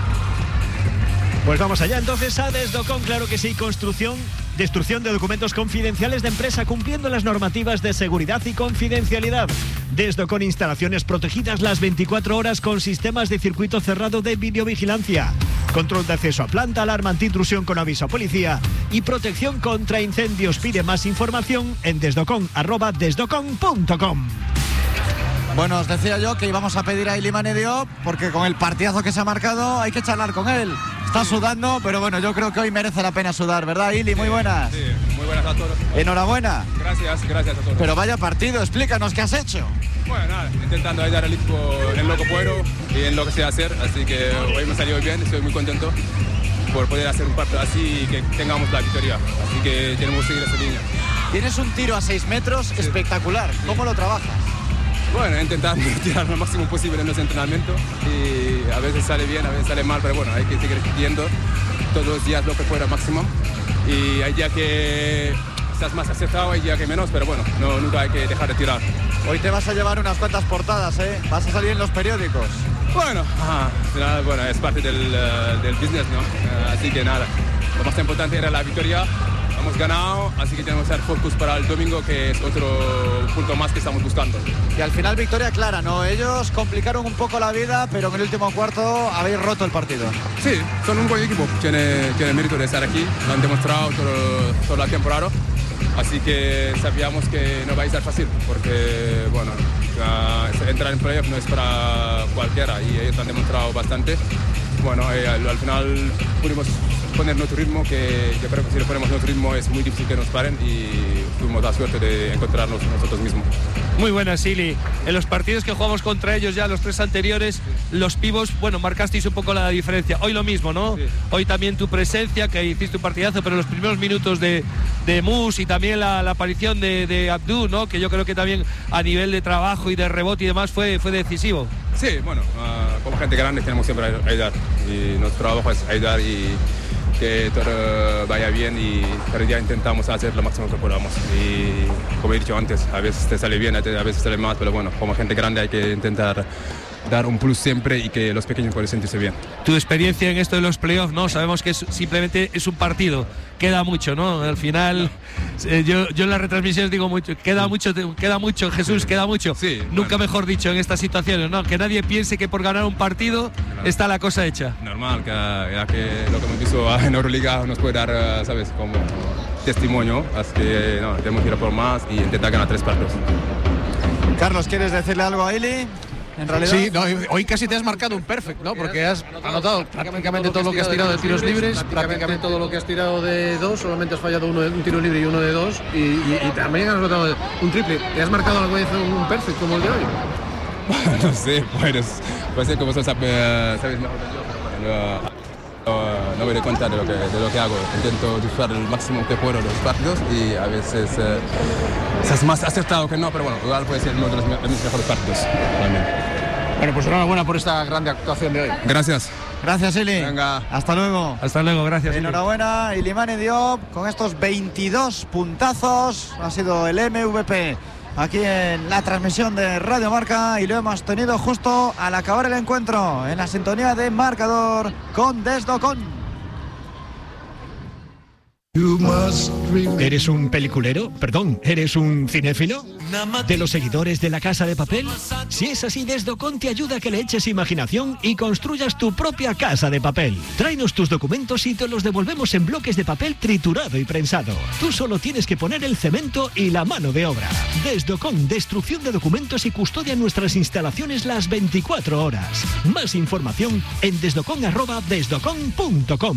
Speaker 4: Pues vamos allá entonces a Desdocón, claro que sí, construcción, destrucción de documentos confidenciales de empresa cumpliendo las normativas de seguridad y confidencialidad. Desdocón, instalaciones protegidas las veinticuatro horas con sistemas de circuito cerrado de videovigilancia, control de acceso a planta, alarma antintrusión con aviso a policía y protección contra incendios. Pide más información en desdocón arroba desdocón punto com.
Speaker 1: Bueno, os decía yo que íbamos a pedir a Ilimane Diop porque con el partidazo que se ha marcado hay que charlar con él. Está sudando, pero bueno, yo creo que hoy merece la pena sudar, ¿verdad, Ili? Muy buenas.
Speaker 11: Sí, muy buenas a todos.
Speaker 1: Enhorabuena.
Speaker 11: Gracias, gracias a todos.
Speaker 1: Pero vaya partido, explícanos qué has hecho.
Speaker 11: Bueno, nada, intentando ayudar al equipo en lo que puedo y en lo que sé hacer, así que hoy me salió bien, estoy muy contento por poder hacer un partido así y que tengamos la victoria. Así que tenemos que seguir esa línea.
Speaker 1: Tienes un tiro a seis metros sí. Espectacular. ¿Cómo lo trabajas?
Speaker 11: Bueno, intentando tirar lo máximo posible en los entrenamientos y a veces sale bien, a veces sale mal, pero bueno, hay que seguir repitiendo todos los días lo que pueda al máximo y hay días que estás más acertado, hay días que menos, pero bueno, no, nunca hay que dejar de tirar.
Speaker 1: Hoy te vas a llevar unas cuantas portadas, ¿eh? Vas a salir en los periódicos.
Speaker 11: Bueno, ah, bueno, es parte del, uh, del business, ¿no? Uh, así que nada, lo más importante era la victoria. Hemos ganado, así que tenemos que hacer focus para el domingo, que es otro punto más que estamos buscando.
Speaker 1: Y al final victoria clara, ¿no? Ellos complicaron un poco la vida, pero en el último cuarto habéis roto el partido.
Speaker 11: Sí, son un buen equipo, tiene, tiene mérito de estar aquí, lo han demostrado todo, toda la temporada, así que sabíamos que no va a estar fácil, porque bueno, entrar en playoff no es para cualquiera y ellos han demostrado bastante. Bueno, eh, al, al final pudimos poner nuestro ritmo, que yo creo que si le ponemos nuestro ritmo es muy difícil que nos paren y tuvimos la suerte de encontrarnos nosotros mismos.
Speaker 2: Muy buena, Sili. En los partidos que jugamos contra ellos ya, los tres anteriores, los pibos, bueno, marcasteis un poco la diferencia. Hoy lo mismo, ¿no? Sí. Hoy también tu presencia, que hiciste un partidazo, pero los primeros minutos de, de Mus y también la, la aparición de, de Abdú, ¿no? Que yo creo que también a nivel de trabajo y de rebote y demás fue, fue decisivo.
Speaker 11: Sí, bueno, uh, como gente grande tenemos siempre que ayudar y nuestro trabajo es ayudar y que todo vaya bien, y pero ya intentamos hacer lo máximo que podamos y como he dicho antes, a veces te sale bien, a veces sale mal, pero bueno, como gente grande hay que intentar dar un plus siempre y que los pequeños puedan sentirse bien.
Speaker 2: Tu experiencia en esto de los playoffs, ¿no? Sabemos que es, simplemente es un partido, queda mucho, ¿no? Al final, eh, yo, yo en las retransmisiones digo mucho, queda mucho, queda mucho, Jesús, queda mucho.
Speaker 11: Sí,
Speaker 2: Nunca
Speaker 11: bueno.
Speaker 2: mejor dicho en estas situaciones, ¿no? Que nadie piense que por ganar un partido claro. está la cosa hecha.
Speaker 11: Normal, que, ya que lo que hemos visto en Euroliga nos puede dar, ¿sabes? Como testimonio, así que no, tenemos que ir a por más y intentar ganar tres partidos.
Speaker 1: Carlos, ¿quieres decirle algo a Ili? En realidad,
Speaker 3: sí, no, hoy casi te has marcado un perfect, ¿no? Porque has anotado prácticamente todo lo que has tirado de tiros libres, prácticamente todo lo que has tirado de dos, solamente has fallado uno, un tiro libre y uno de dos, y, y, y también has anotado un triple. ¿Te has marcado alguna vez un perfect como el de hoy?
Speaker 11: No sé, pues, puede ser que vosotros sabéis mejor que yo, pero no, no me doy cuenta de lo, que, de lo que hago. Intento disfrutar el máximo que puedo de los partidos y a veces eh, es más acertado que no, pero bueno, igual puede ser uno de, los, de mis mejores partidos también.
Speaker 3: Bueno, pues enhorabuena por esta grande actuación de hoy.
Speaker 11: Gracias.
Speaker 1: Gracias, Ili.
Speaker 11: Venga.
Speaker 1: Hasta luego.
Speaker 2: Hasta luego, gracias.
Speaker 1: Enhorabuena, Ilimane Diop, con estos veintidós puntazos. Ha sido el M V P aquí en la transmisión de Radio Marca y lo hemos tenido justo al acabar el encuentro en la sintonía de marcador con Desdocón.
Speaker 4: ¿Eres un peliculero? Perdón, ¿eres un cinéfilo? ¿De los seguidores de La Casa de Papel? Si es así, Desdocón te ayuda a que le eches imaginación y construyas tu propia casa de papel. Tráenos tus documentos y te los devolvemos en bloques de papel triturado y prensado. Tú solo tienes que poner el cemento y la mano de obra. Desdocón, destrucción de documentos y custodia en nuestras instalaciones las veinticuatro horas. Más información en desdocón arroba desdocón punto com.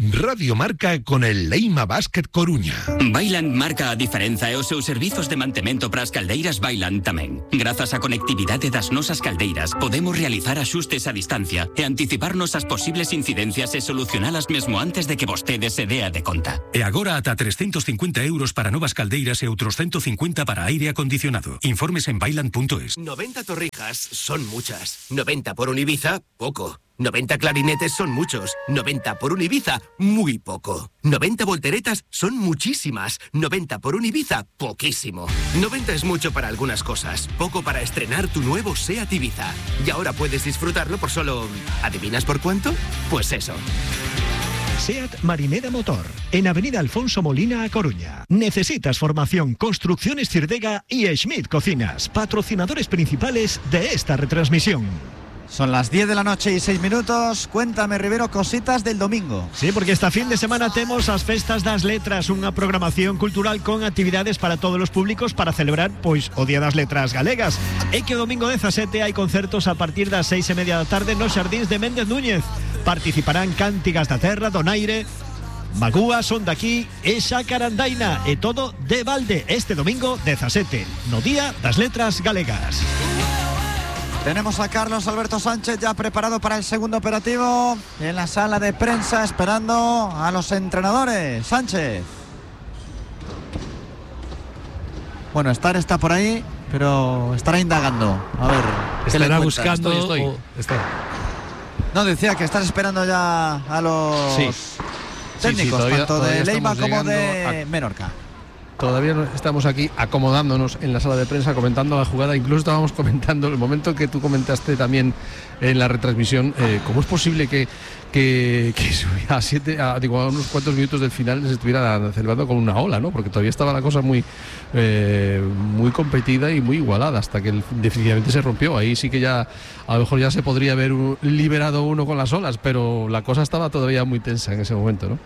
Speaker 5: Radio Marca con el Leima Básquet Coruña.
Speaker 9: Bailand marca a diferenza e os seus servizos de mantemento para as caldeiras Bailand tamén. Grazas á conectividade das nosas caldeiras, podemos realizar axustes a distancia e anticiparnos as posibles incidencias e solucionalas mesmo antes de que vostede se dea de conta.
Speaker 8: E agora ata trescentos cincuenta euros para novas caldeiras e outros ciento cincuenta para aire acondicionado. Informes en bailand punto es.
Speaker 12: noventa torrijas son muchas. noventa por un Ibiza, poco. noventa clarinetes son muchos. noventa por un Ibiza, muy poco. noventa volteretas son muchísimas. noventa por un Ibiza, poquísimo. noventa es mucho para algunas cosas, poco para estrenar tu nuevo SEAT Ibiza. Y ahora puedes disfrutarlo por solo... ¿adivinas por cuánto? Pues eso.
Speaker 4: SEAT Marinera Motor, en Avenida Alfonso Molina, a Coruña. ¿Necesitas formación? Construcciones Cirdega y Schmidt Cocinas, patrocinadores principales de esta retransmisión.
Speaker 1: Son las diez de la noche y seis minutos. Cuéntame, Rivero, cositas del domingo.
Speaker 4: Sí, porque esta fin de semana temos as Festas das Letras, unha programación cultural con actividades para todos os públicos para celebrar, pois, o Día das Letras Galegas. E que o domingo dezasete hai concertos a partir das seis e media da tarde nos Xardíns de Méndez Núñez. Participarán Cántigas da Terra, Donaire, Magúa, Son daqui e Xacarandaina. E todo de balde este domingo dezasete, no Día das Letras Galegas.
Speaker 1: Tenemos a Carlos Alberto Sánchez ya preparado para el segundo operativo en la sala de prensa, esperando a los entrenadores. Sánchez. Bueno, Estar está por ahí, pero estará indagando. A ver, ¿qué
Speaker 2: estará
Speaker 1: le
Speaker 2: buscando.
Speaker 1: Estoy, estoy.
Speaker 2: O está.
Speaker 1: No, decía que estás esperando ya a los
Speaker 3: sí.
Speaker 1: técnicos,
Speaker 3: sí, sí, todavía,
Speaker 1: tanto de Leima como de
Speaker 3: a...
Speaker 1: Menorca.
Speaker 3: Todavía estamos aquí acomodándonos en la sala de prensa, comentando la jugada. Incluso estábamos comentando el momento que tú comentaste también en la retransmisión, eh, cómo es posible que, que, que a, siete, a, digo, a unos cuantos minutos del final se estuviera celebrando con una ola, ¿no? Porque todavía estaba la cosa muy, eh, muy competida y muy igualada hasta que el, definitivamente se rompió. Ahí sí que ya a lo mejor ya se podría haber un, liberado uno con las olas, pero la cosa estaba todavía muy tensa en ese momento, ¿no?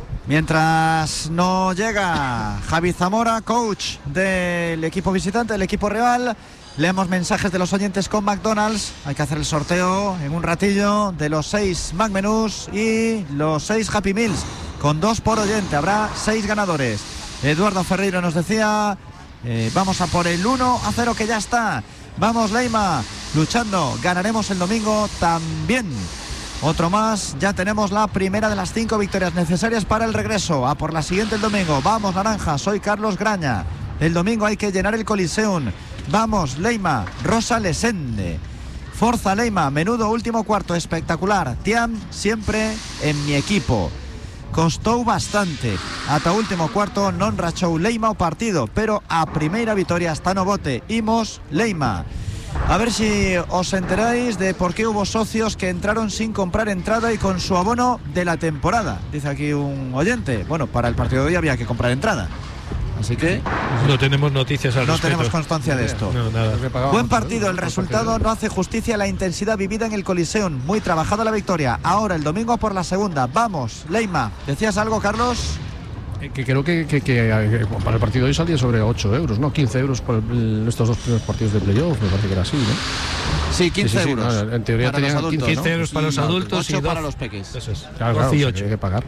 Speaker 1: Mientras no llega Javi Zamora, coach del equipo visitante, del equipo rival, leemos mensajes de los oyentes con McDonald's. Hay que hacer el sorteo en un ratillo de los seis McMenús y los seis Happy Meals, con dos por oyente. Habrá seis ganadores. Eduardo Ferreiro nos decía, eh, vamos a por el uno a cero que ya está. Vamos, Leima, luchando, ganaremos el domingo también. Otro más, ya tenemos la primera de las cinco victorias necesarias para el regreso. A por la siguiente el domingo. Vamos, Naranja, soy Carlos Graña. El domingo hay que llenar el Coliseum. Vamos, Leima, Rosa Lesende. Forza Leima, menudo último cuarto, espectacular. Tiam, siempre en mi equipo. Costou bastante. Ata último cuarto non rachou Leima o partido, pero a primeira vitoria está no bote. Imos, Leima. A ver si os enteráis de por qué hubo socios que entraron sin comprar entrada y con su abono de la temporada. Dice aquí un oyente. Bueno, para el partido de hoy había que comprar entrada. Así que
Speaker 2: no tenemos noticias al
Speaker 1: no
Speaker 2: respecto.
Speaker 1: tenemos constancia de esto.
Speaker 2: No, nada.
Speaker 1: Buen partido, el resultado no hace justicia a la intensidad vivida en el Coliseum. Muy trabajada la victoria. Ahora el domingo por la segunda. Vamos, Leima. ¿Decías algo, Carlos?
Speaker 3: Que creo que, que, que para el partido de hoy salía sobre ocho euros, ¿no? quince euros por el, estos dos primeros partidos de playoff, me parece que era así, ¿no?
Speaker 1: Sí, quince sí, sí, euros.
Speaker 3: Sí, no, en teoría
Speaker 1: tenían
Speaker 3: quince,
Speaker 2: quince euros para los adultos y
Speaker 1: ocho para los peques.
Speaker 2: Eso es.
Speaker 3: Claro, claro,
Speaker 2: y
Speaker 3: o sea, hay que pagar.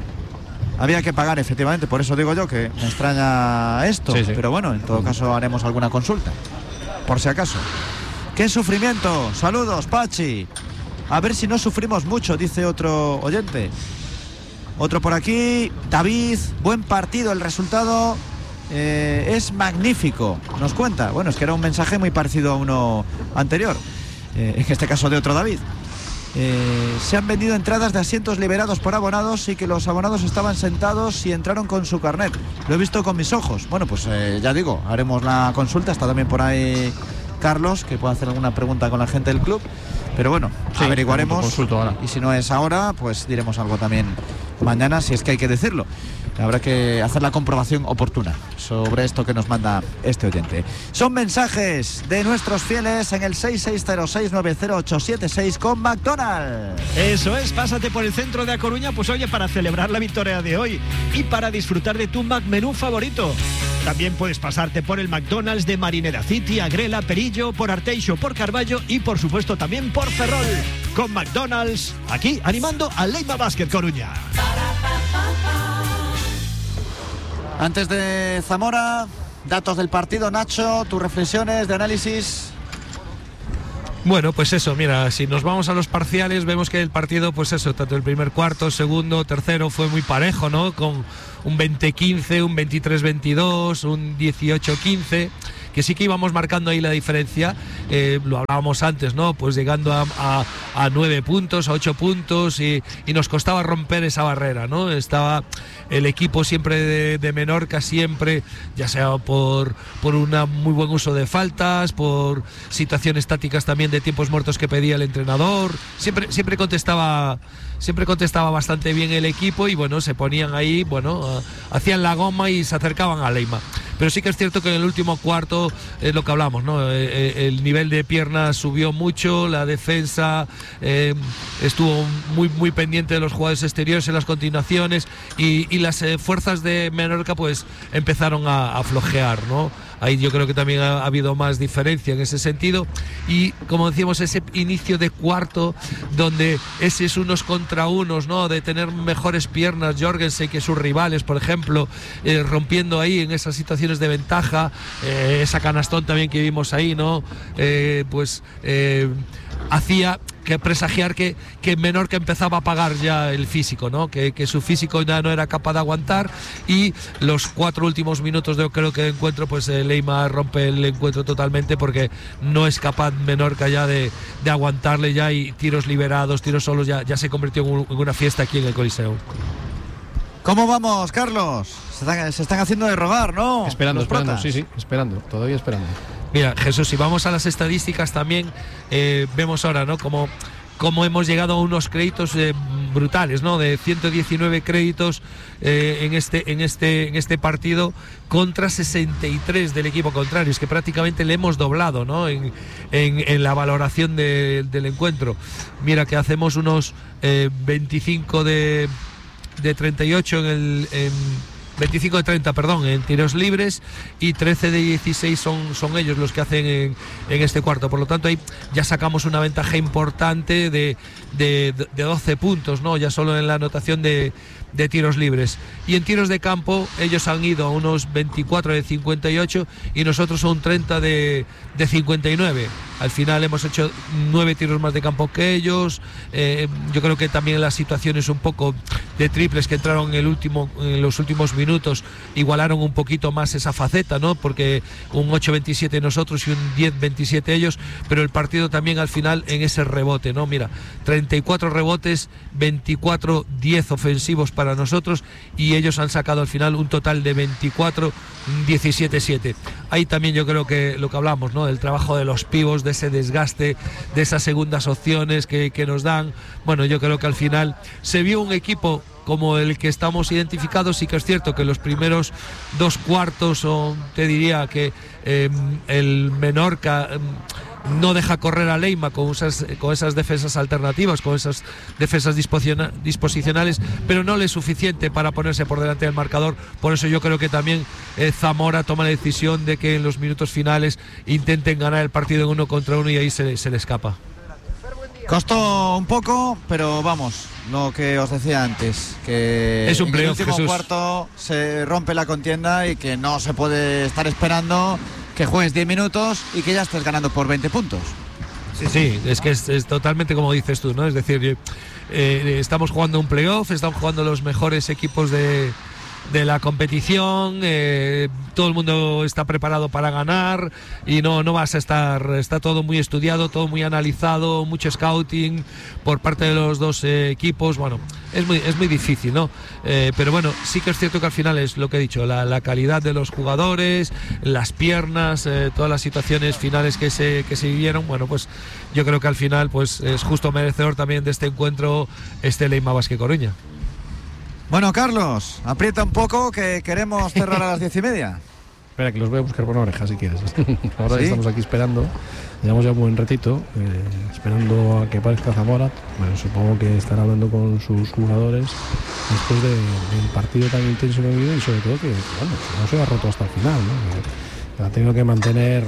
Speaker 1: Había que pagar, efectivamente, por eso digo yo que me extraña esto, sí, sí. Pero bueno, en todo caso haremos alguna consulta, por si acaso. ¡Qué sufrimiento! Saludos, Pachi. A ver si no sufrimos mucho, dice otro oyente. Otro por aquí, David, buen partido, el resultado eh, es magnífico, nos cuenta. Bueno, es que era un mensaje muy parecido a uno anterior, eh, en este caso de otro David. Eh, se han vendido entradas de asientos liberados por abonados y que los abonados estaban sentados y entraron con su carnet. Lo he visto con mis ojos. Bueno, pues eh, ya digo, haremos la consulta, está también por ahí Carlos, que puede hacer alguna pregunta con la gente del club. Pero bueno, sí, averiguaremos. Y si no es ahora, pues diremos algo también mañana, si es que hay que decirlo. Habrá que hacer la comprobación oportuna sobre esto que nos manda este oyente. Son mensajes de nuestros fieles en el seis seis cero seis nueve cero ocho siete seis con McDonald's.
Speaker 4: Eso es, pásate por el centro de A Coruña, pues oye, para celebrar la victoria de hoy y para disfrutar de tu McMenú favorito. También puedes pasarte por el McDonald's de Marinera City, Agrela, Perillo, por Arteixo, por Carballo y por supuesto también por Ferrol. Con McDonald's, aquí animando al Leima Básquet Coruña.
Speaker 1: Antes de Zamora, datos del partido, Nacho, tus reflexiones de análisis.
Speaker 2: Bueno, pues eso, mira, si nos vamos a los parciales, vemos que el partido, pues eso, tanto el primer cuarto, segundo, tercero, fue muy parejo, ¿no? Con un veinte quince, un veintitrés veintidós, un dieciocho quince, que sí que íbamos marcando ahí la diferencia, eh, lo hablábamos antes, ¿no? Pues llegando a, a, a nueve puntos, a ocho puntos, y, y nos costaba romper esa barrera, ¿no? Estaba el equipo siempre de, de Menorca, siempre, ya sea por, por un muy buen uso de faltas, por situaciones tácticas también de tiempos muertos que pedía el entrenador, siempre, siempre contestaba siempre contestaba bastante bien el equipo, y bueno, se ponían ahí, bueno, uh, hacían la goma y se acercaban a Leima. Pero sí que es cierto que en el último cuarto es eh, lo que hablamos, ¿no? Eh, el nivel de piernas subió mucho, la defensa eh, estuvo muy muy pendiente de los jugadores exteriores en las continuaciones, y, y las eh, fuerzas de Menorca pues empezaron a, a flojear, ¿no? Ahí yo creo que también ha, ha habido más diferencia en ese sentido, y como decíamos, ese inicio de cuarto donde ese es unos contra unos, ¿no? De tener mejores piernas Jorgensen que sus rivales, por ejemplo, eh, rompiendo ahí en esas situaciones de ventaja, eh, esa canastón también que vimos ahí, ¿no? Eh, pues eh, hacía que presagiar que, que Menorca empezaba a pagar ya el físico, ¿no? Que, que su físico ya no era capaz de aguantar, y los cuatro últimos minutos de creo que de encuentro, pues eh, Leima rompe el encuentro totalmente, porque no es capaz Menorca ya de, de aguantarle ya, y tiros liberados, tiros solos, ya, ya se convirtió en, un, en una fiesta aquí en el Coliseo.
Speaker 1: ¿Cómo vamos, Carlos? Se están, se están haciendo de rogar, ¿no?
Speaker 3: Esperando, esperando, sí, sí, esperando, todavía esperando.
Speaker 2: Mira, Jesús, si vamos a las estadísticas también, eh, vemos ahora, ¿no? Como, como hemos llegado a unos créditos eh, brutales, ¿no? De ciento diecinueve créditos eh, en, este, en, este, en este partido contra sesenta y tres del equipo contrario. Es que prácticamente le hemos doblado, ¿no? En, en, en la valoración de, del encuentro. Mira que hacemos unos eh, veinticinco de, de treinta y ocho en el... En, veinticinco de treinta, perdón, en tiros libres, y trece de dieciséis son, son ellos los que hacen en, en este cuarto. Por lo tanto, ahí ya sacamos una ventaja importante de, de, de doce puntos, ¿no? Ya solo en la anotación de, de tiros libres. Y en tiros de campo, ellos han ido a unos veinticuatro de cincuenta y ocho y nosotros a un treinta de, de cincuenta y nueve. Al final hemos hecho nueve tiros más de campo que ellos. Eh, yo creo que también las situaciones un poco de triples que entraron en, el último, en los últimos minutos igualaron un poquito más esa faceta, ¿no? Porque un ocho veintisiete nosotros y un diez veintisiete ellos, pero el partido también al final en ese rebote, ¿no? Mira, treinta y cuatro rebotes, veinticuatro diez ofensivos para nosotros, y ellos han sacado al final un total de veinticuatro diecisiete siete. Ahí también yo creo que lo que hablamos, ¿no? El trabajo de los pivos, de ese desgaste, de esas segundas opciones que, que nos dan. Bueno, yo creo que al final se vio un equipo como el que estamos identificados. Sí que es cierto que los primeros dos cuartos, o te diría que eh, el Menorca eh, no deja correr a Leima con esas, con esas defensas alternativas, con esas defensas disposicionales, pero no le es suficiente para ponerse por delante del marcador. Por eso yo creo que también eh, Zamora toma la decisión de que en los minutos finales intenten ganar el partido en uno contra uno, y ahí se, se le escapa.
Speaker 1: Costó un poco, pero vamos, lo que os decía antes, que
Speaker 2: es un playoff,
Speaker 1: en el último
Speaker 2: Jesús.
Speaker 1: cuarto se rompe la contienda, y que no se puede estar esperando que juegues diez minutos y que ya estés ganando por veinte puntos.
Speaker 2: Sí, sí, es que es, es totalmente como dices tú, ¿no? Es decir, eh, estamos jugando un playoff, estamos jugando los mejores equipos de, de la competición, eh, todo el mundo está preparado para ganar, y no, no vas a estar, está todo muy estudiado, todo muy analizado, mucho scouting por parte de los dos eh, equipos. Bueno, es muy, es muy difícil, ¿no? Eh, pero bueno, sí que es cierto que al final es lo que he dicho, la, la calidad de los jugadores, las piernas, eh, todas las situaciones finales que se, que se vivieron. Bueno, pues yo creo que al final pues es justo merecedor también de este encuentro este Leima Basket Coruña.
Speaker 1: Bueno, Carlos, aprieta un poco, que queremos cerrar a las diez y media.
Speaker 3: Espera, que los voy a buscar por una oreja si quieres. Ahora
Speaker 1: ¿Sí?
Speaker 3: Estamos aquí esperando. Llevamos ya un buen ratito, eh, esperando a que aparezca Zamora. Bueno, supongo que estará hablando con sus jugadores después de, del partido tan intenso que ha habido, y sobre todo que, bueno, no se ha roto hasta el final, ¿no? Que ha tenido que mantener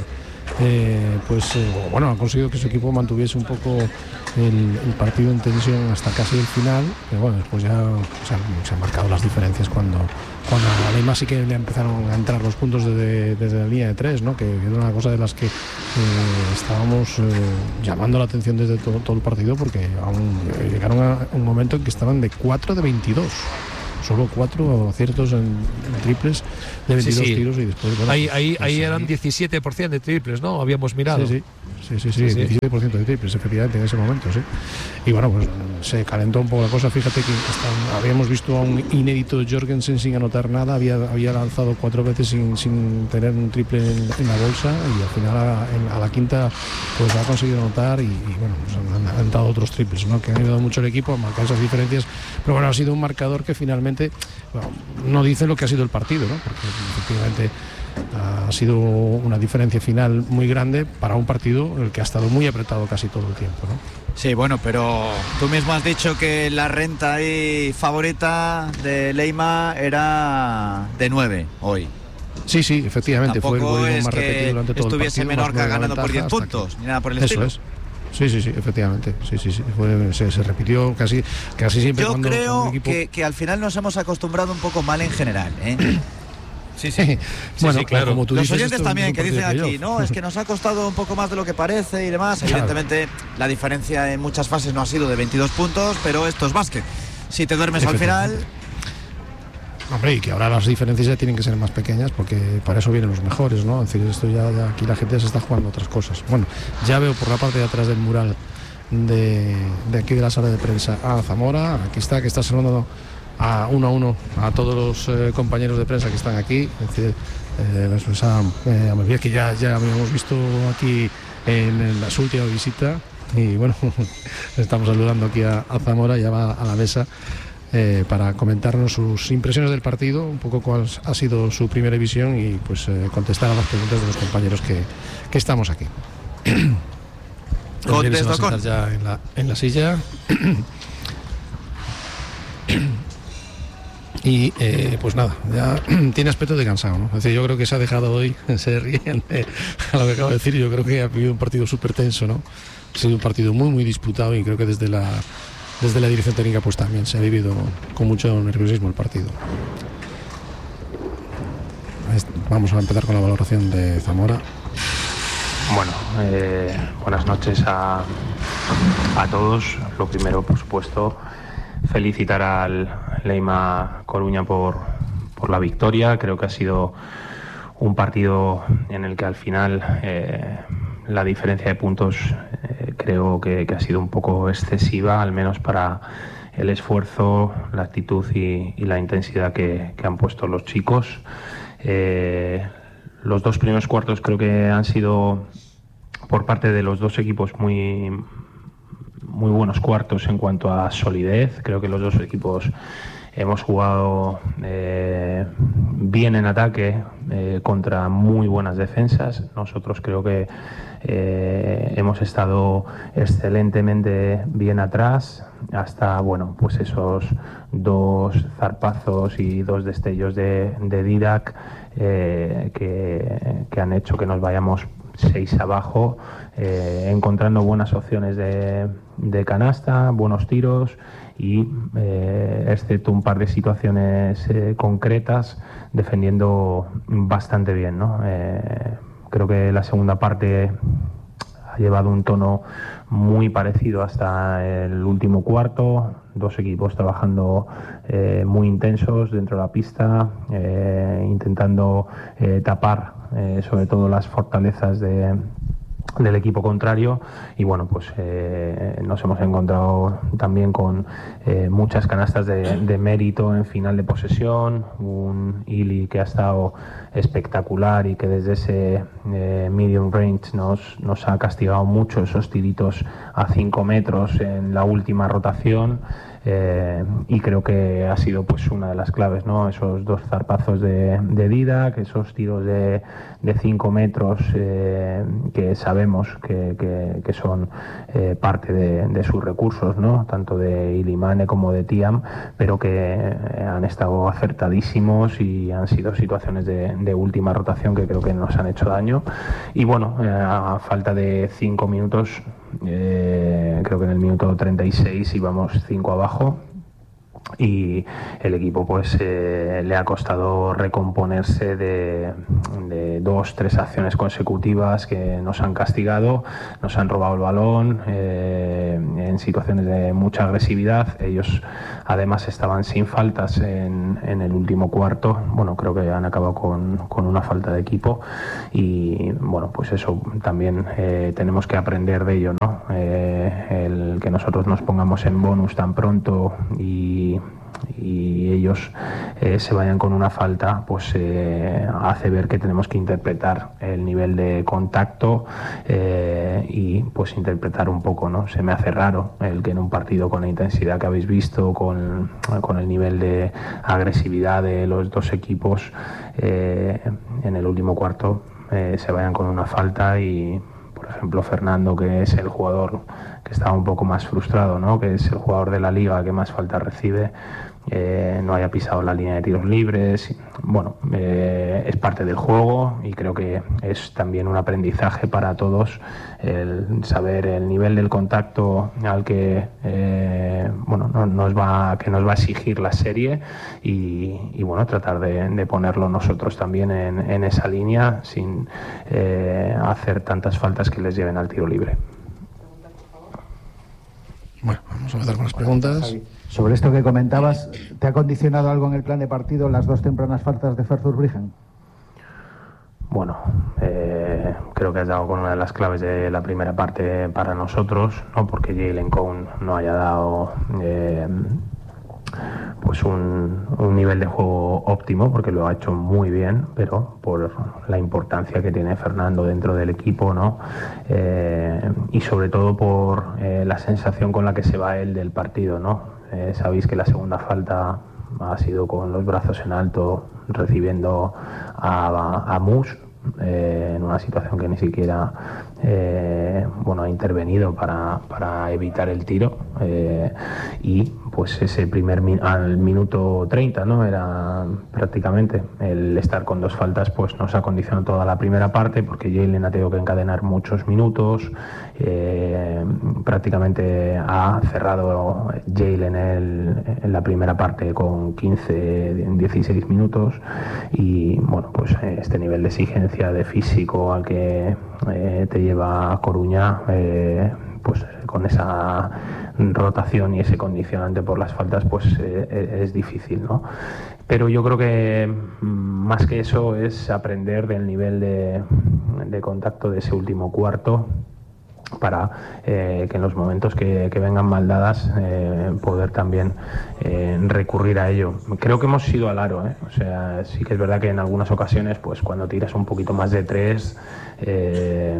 Speaker 13: eh, pues eh, bueno, ha conseguido que su equipo mantuviese un poco el, el partido en tensión hasta casi el final, pero bueno, después ya se han, se han marcado las diferencias cuando cuando a Leima sí que le empezaron a entrar los puntos desde, desde la línea de tres, ¿no? Que era una cosa de las que eh, estábamos eh, llamando la atención desde todo, todo el partido, porque aún eh, llegaron a un momento en que estaban de cuatro de veintidós. Solo cuatro aciertos en, en triples de veintidós sí, sí. tiros y después... Bueno,
Speaker 2: ahí ahí,
Speaker 13: pues,
Speaker 2: ahí
Speaker 13: sí.
Speaker 2: eran diecisiete por ciento de triples, ¿no? Habíamos mirado.
Speaker 13: Sí, sí. Sí, sí, sí, sí, diecisiete por ciento de triples, efectivamente, en ese momento, sí. Y bueno, pues se calentó un poco la cosa. Fíjate que hasta habíamos visto a un inédito Jorgensen sin anotar nada, había, había lanzado cuatro veces sin, sin tener un triple en, en la bolsa, y al final a, en, a la quinta pues ha conseguido anotar y, y bueno, pues han, han dado otros triples, ¿no? Que han ayudado mucho al equipo a marcar esas diferencias, pero bueno, ha sido un marcador que finalmente, bueno, no dice lo que ha sido el partido, ¿no? Porque efectivamente ha sido una diferencia final muy grande para un partido en el que ha estado muy apretado casi todo el tiempo, ¿no?
Speaker 1: Sí, bueno, pero tú mismo has dicho que la renta ahí favorita de Leima era de nueve hoy.
Speaker 13: Sí, sí, efectivamente.
Speaker 1: Tampoco
Speaker 13: fue el volumen
Speaker 1: es
Speaker 13: más
Speaker 1: que
Speaker 13: repetido durante todo
Speaker 1: estuviese
Speaker 13: el partido,
Speaker 1: Menorca ganando por diez puntos,
Speaker 13: que...
Speaker 1: ni nada por el
Speaker 13: Eso
Speaker 1: estilo.
Speaker 13: Es. Sí, sí, sí, efectivamente. Sí, sí, sí. Fue, se, se repitió casi, casi siempre.
Speaker 1: Yo
Speaker 13: cuando,
Speaker 1: creo
Speaker 13: cuando equipo...
Speaker 1: que, que al final nos hemos acostumbrado un poco mal en general, ¿eh?
Speaker 2: Sí, sí.
Speaker 13: Bueno,
Speaker 2: sí, sí, claro.
Speaker 13: Como tú
Speaker 1: los
Speaker 13: dices,
Speaker 1: oyentes también que dicen aquí,
Speaker 13: playoff.
Speaker 1: no, es que nos ha costado un poco más de lo que parece y demás.
Speaker 13: Claro.
Speaker 1: Evidentemente la diferencia en muchas fases no ha sido de veintidós puntos, pero esto es básquet. Si te duermes al final...
Speaker 13: Hombre, y que ahora las diferencias ya tienen que ser más pequeñas, porque para eso vienen los mejores, ¿no? Es decir, esto ya, ya aquí la gente se está jugando otras cosas. Bueno, ya veo por la parte de atrás del mural de, de aquí de la sala de prensa a Zamora. Aquí está, que está saludando a uno a uno a todos los eh, compañeros de prensa que están aquí. Es decir, eh, pues a, eh, a Melvía, que ya, ya habíamos visto aquí en, en la, su última visita, y bueno, estamos saludando aquí a, a Zamora, ya va a la mesa eh, para comentarnos sus impresiones del partido, un poco cuál ha sido su primera visión y pues eh, contestar a las preguntas de los compañeros que, que estamos aquí.
Speaker 1: Contesto
Speaker 13: se va a sentar ya en la, en la silla. Y eh, pues nada, ya tiene aspecto de cansado, ¿no? Es decir, yo creo que se ha dejado hoy, se ríen eh, a lo que acabo de decir. Yo creo que ha vivido un partido súper tenso, ¿no? Ha sido un partido muy muy disputado, y creo que desde la desde la dirección técnica pues también se ha vivido con mucho nerviosismo el partido. Vamos a empezar con la valoración de Zamora.
Speaker 14: Bueno, eh, buenas noches a, a todos. Lo primero, por supuesto, felicitar al Leima Coruña por, por la victoria. Creo que ha sido un partido en el que al final eh, la diferencia de puntos eh, creo que, que ha sido un poco excesiva, al menos para el esfuerzo, la actitud y, y la intensidad que, que han puesto los chicos. Eh, los dos primeros cuartos creo que han sido por parte de los dos equipos muy muy buenos cuartos en cuanto a solidez. Creo que los dos equipos hemos jugado eh, bien en ataque eh, contra muy buenas defensas. Nosotros creo que eh, hemos estado excelentemente bien atrás hasta, bueno, pues esos dos zarpazos y dos destellos de, de Didac eh, que, que han hecho que nos vayamos seis abajo, eh, encontrando buenas opciones de, de canasta, buenos tiros y, eh, excepto un par de situaciones eh, concretas, defendiendo bastante bien, ¿no? Eh, creo que la segunda parte ha llevado un tono muy parecido hasta el último cuarto, dos equipos trabajando eh, muy intensos dentro de la pista, eh, intentando eh, tapar eh, sobre todo las fortalezas de, del equipo contrario, y bueno, pues eh, nos hemos encontrado también con eh, muchas canastas de, de mérito en final de posesión, un Ili que ha estado espectacular y que desde ese eh, medium range nos, nos ha castigado mucho esos tiritos a cinco metros en la última rotación. eh, y creo que ha sido pues una de las claves, ¿no? Esos dos zarpazos de, de Didac, esos tiros de cinco metros eh, que sabemos que, que, que son eh, parte de, de sus recursos, ¿no? Tanto de Ilimane como de Thiam, pero que han estado acertadísimos y han sido situaciones de, de última rotación que creo que nos han hecho daño. Y bueno, eh, a falta de cinco minutos, eh, creo que en el minuto treinta y seis íbamos cinco abajo, y el equipo pues eh, le ha costado recomponerse de, de dos, tres acciones consecutivas que nos han castigado, nos han robado el balón eh, en situaciones de mucha agresividad. Ellos además estaban sin faltas en, en el último cuarto. Bueno, creo que han acabado con, con una falta de equipo, y bueno, pues eso también eh, tenemos que aprender de ello, ¿no? Eh, el que nosotros nos pongamos en bonus tan pronto y y ellos eh, se vayan con una falta, pues eh, hace ver que tenemos que interpretar el nivel de contacto eh, y pues interpretar un poco, ¿no? Se me hace raro el que en un partido con la intensidad que habéis visto, con, con el nivel de agresividad de los dos equipos, eh, en el último cuarto eh, se vayan con una falta y, por ejemplo, Fernando, que es el jugador que estaba un poco más frustrado, ¿no? Que es el jugador de la liga que más faltas recibe, eh, no haya pisado la línea de tiros libres. Bueno, eh, es parte del juego y creo que es también un aprendizaje para todos el saber el nivel del contacto al que eh, bueno, no, nos va, que nos va a exigir la serie y, y bueno, tratar de, de ponerlo nosotros también en, en esa línea sin eh, hacer tantas faltas que les lleven al tiro libre.
Speaker 13: Bueno, vamos a empezar con las preguntas.
Speaker 15: Sobre esto que comentabas, ¿te ha condicionado algo en el plan de partido las dos tempranas faltas de Fer Zurbriggen?
Speaker 14: Bueno, eh, creo que has dado con una de las claves de la primera parte para nosotros, no porque Jalen Cone no haya dado eh, pues un, un nivel de juego óptimo, porque lo ha hecho muy bien, pero por la importancia que tiene Fernando dentro del equipo, ¿no? Eh, y sobre todo por eh, la sensación con la que se va él del partido, ¿no? Eh, sabéis que la segunda falta ha sido con los brazos en alto, recibiendo a, a Mus eh, en una situación que ni siquiera eh, bueno, ha intervenido para, para evitar el tiro, eh, y pues ese primer min- al minuto treinta, ¿no? Era prácticamente el estar con dos faltas, pues nos ha condicionado toda la primera parte, porque Jalen ha tenido que encadenar muchos minutos, eh, prácticamente ha cerrado Jalen el, en la primera parte con quince, dieciséis minutos, y bueno, pues este nivel de exigencia de físico al que eh, te lleva a Coruña, eh, pues con esa rotación y ese condicionante por las faltas, pues eh, es difícil, ¿no? Pero yo creo que más que eso es aprender del nivel de, de contacto de ese último cuarto, para eh, que en los momentos que, que vengan mal dadas eh, poder también eh, recurrir a ello. Creo que hemos sido al aro, ¿eh? O sea, sí que es verdad que en algunas ocasiones, pues cuando tiras un poquito más de tres, eh,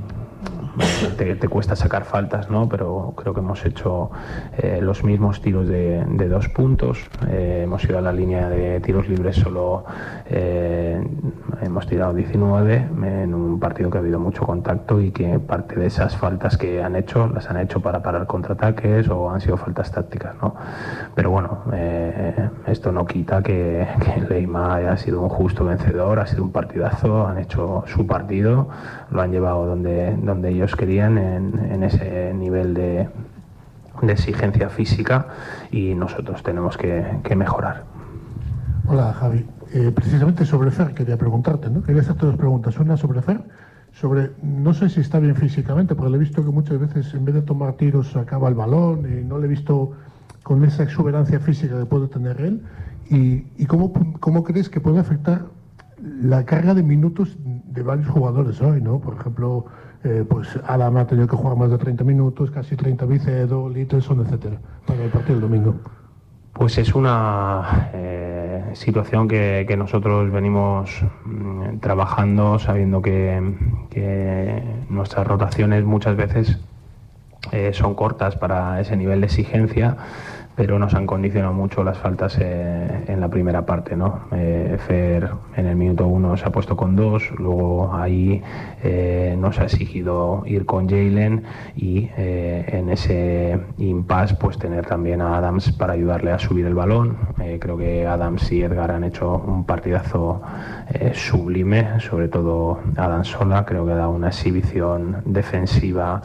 Speaker 14: te, te cuesta sacar faltas, ¿no? Pero creo que hemos hecho eh, los mismos tiros de, de dos puntos, eh, hemos ido a la línea de tiros libres solo, eh, hemos tirado diecinueve en un partido que ha habido mucho contacto, y que parte de esas faltas que han hecho las han hecho para parar contraataques o han sido faltas tácticas, ¿no? Pero bueno, eh, esto no quita que, que Leima haya sido un justo vencedor, ha sido un partidazo, han hecho su partido, lo han llevado donde, donde ellos querían, en, en ese nivel de, de exigencia física, y nosotros tenemos que, que mejorar.
Speaker 16: Hola, Javi. Eh, precisamente sobre Fer quería preguntarte, ¿no? Quería hacerte dos preguntas. Una sobre Fer, sobre, no sé si está bien físicamente, porque le he visto que muchas veces en vez de tomar tiros acaba el balón, y no le he visto con esa exuberancia física que puede tener él. ¿Y, y cómo, cómo crees que puede afectar la carga de minutos de varios jugadores hoy, ¿no? Por ejemplo, eh, pues Adam ha tenido que jugar más de treinta minutos, casi treinta Vicedo, Littleston, etcétera, para el partido del domingo.
Speaker 14: Pues es una eh, situación que, que nosotros venimos mm, trabajando, sabiendo que, que nuestras rotaciones muchas veces eh, son cortas para ese nivel de exigencia, pero nos han condicionado mucho las faltas eh, en la primera parte, ¿no? Eh, Fer en el minuto uno se ha puesto con dos, luego ahí eh, nos ha exigido ir con Jalen y eh, en ese impasse pues tener también a Adams para ayudarle a subir el balón. Eh, creo que Adams y Edgar han hecho un partidazo eh, sublime, sobre todo Adams sola, creo que ha dado una exhibición defensiva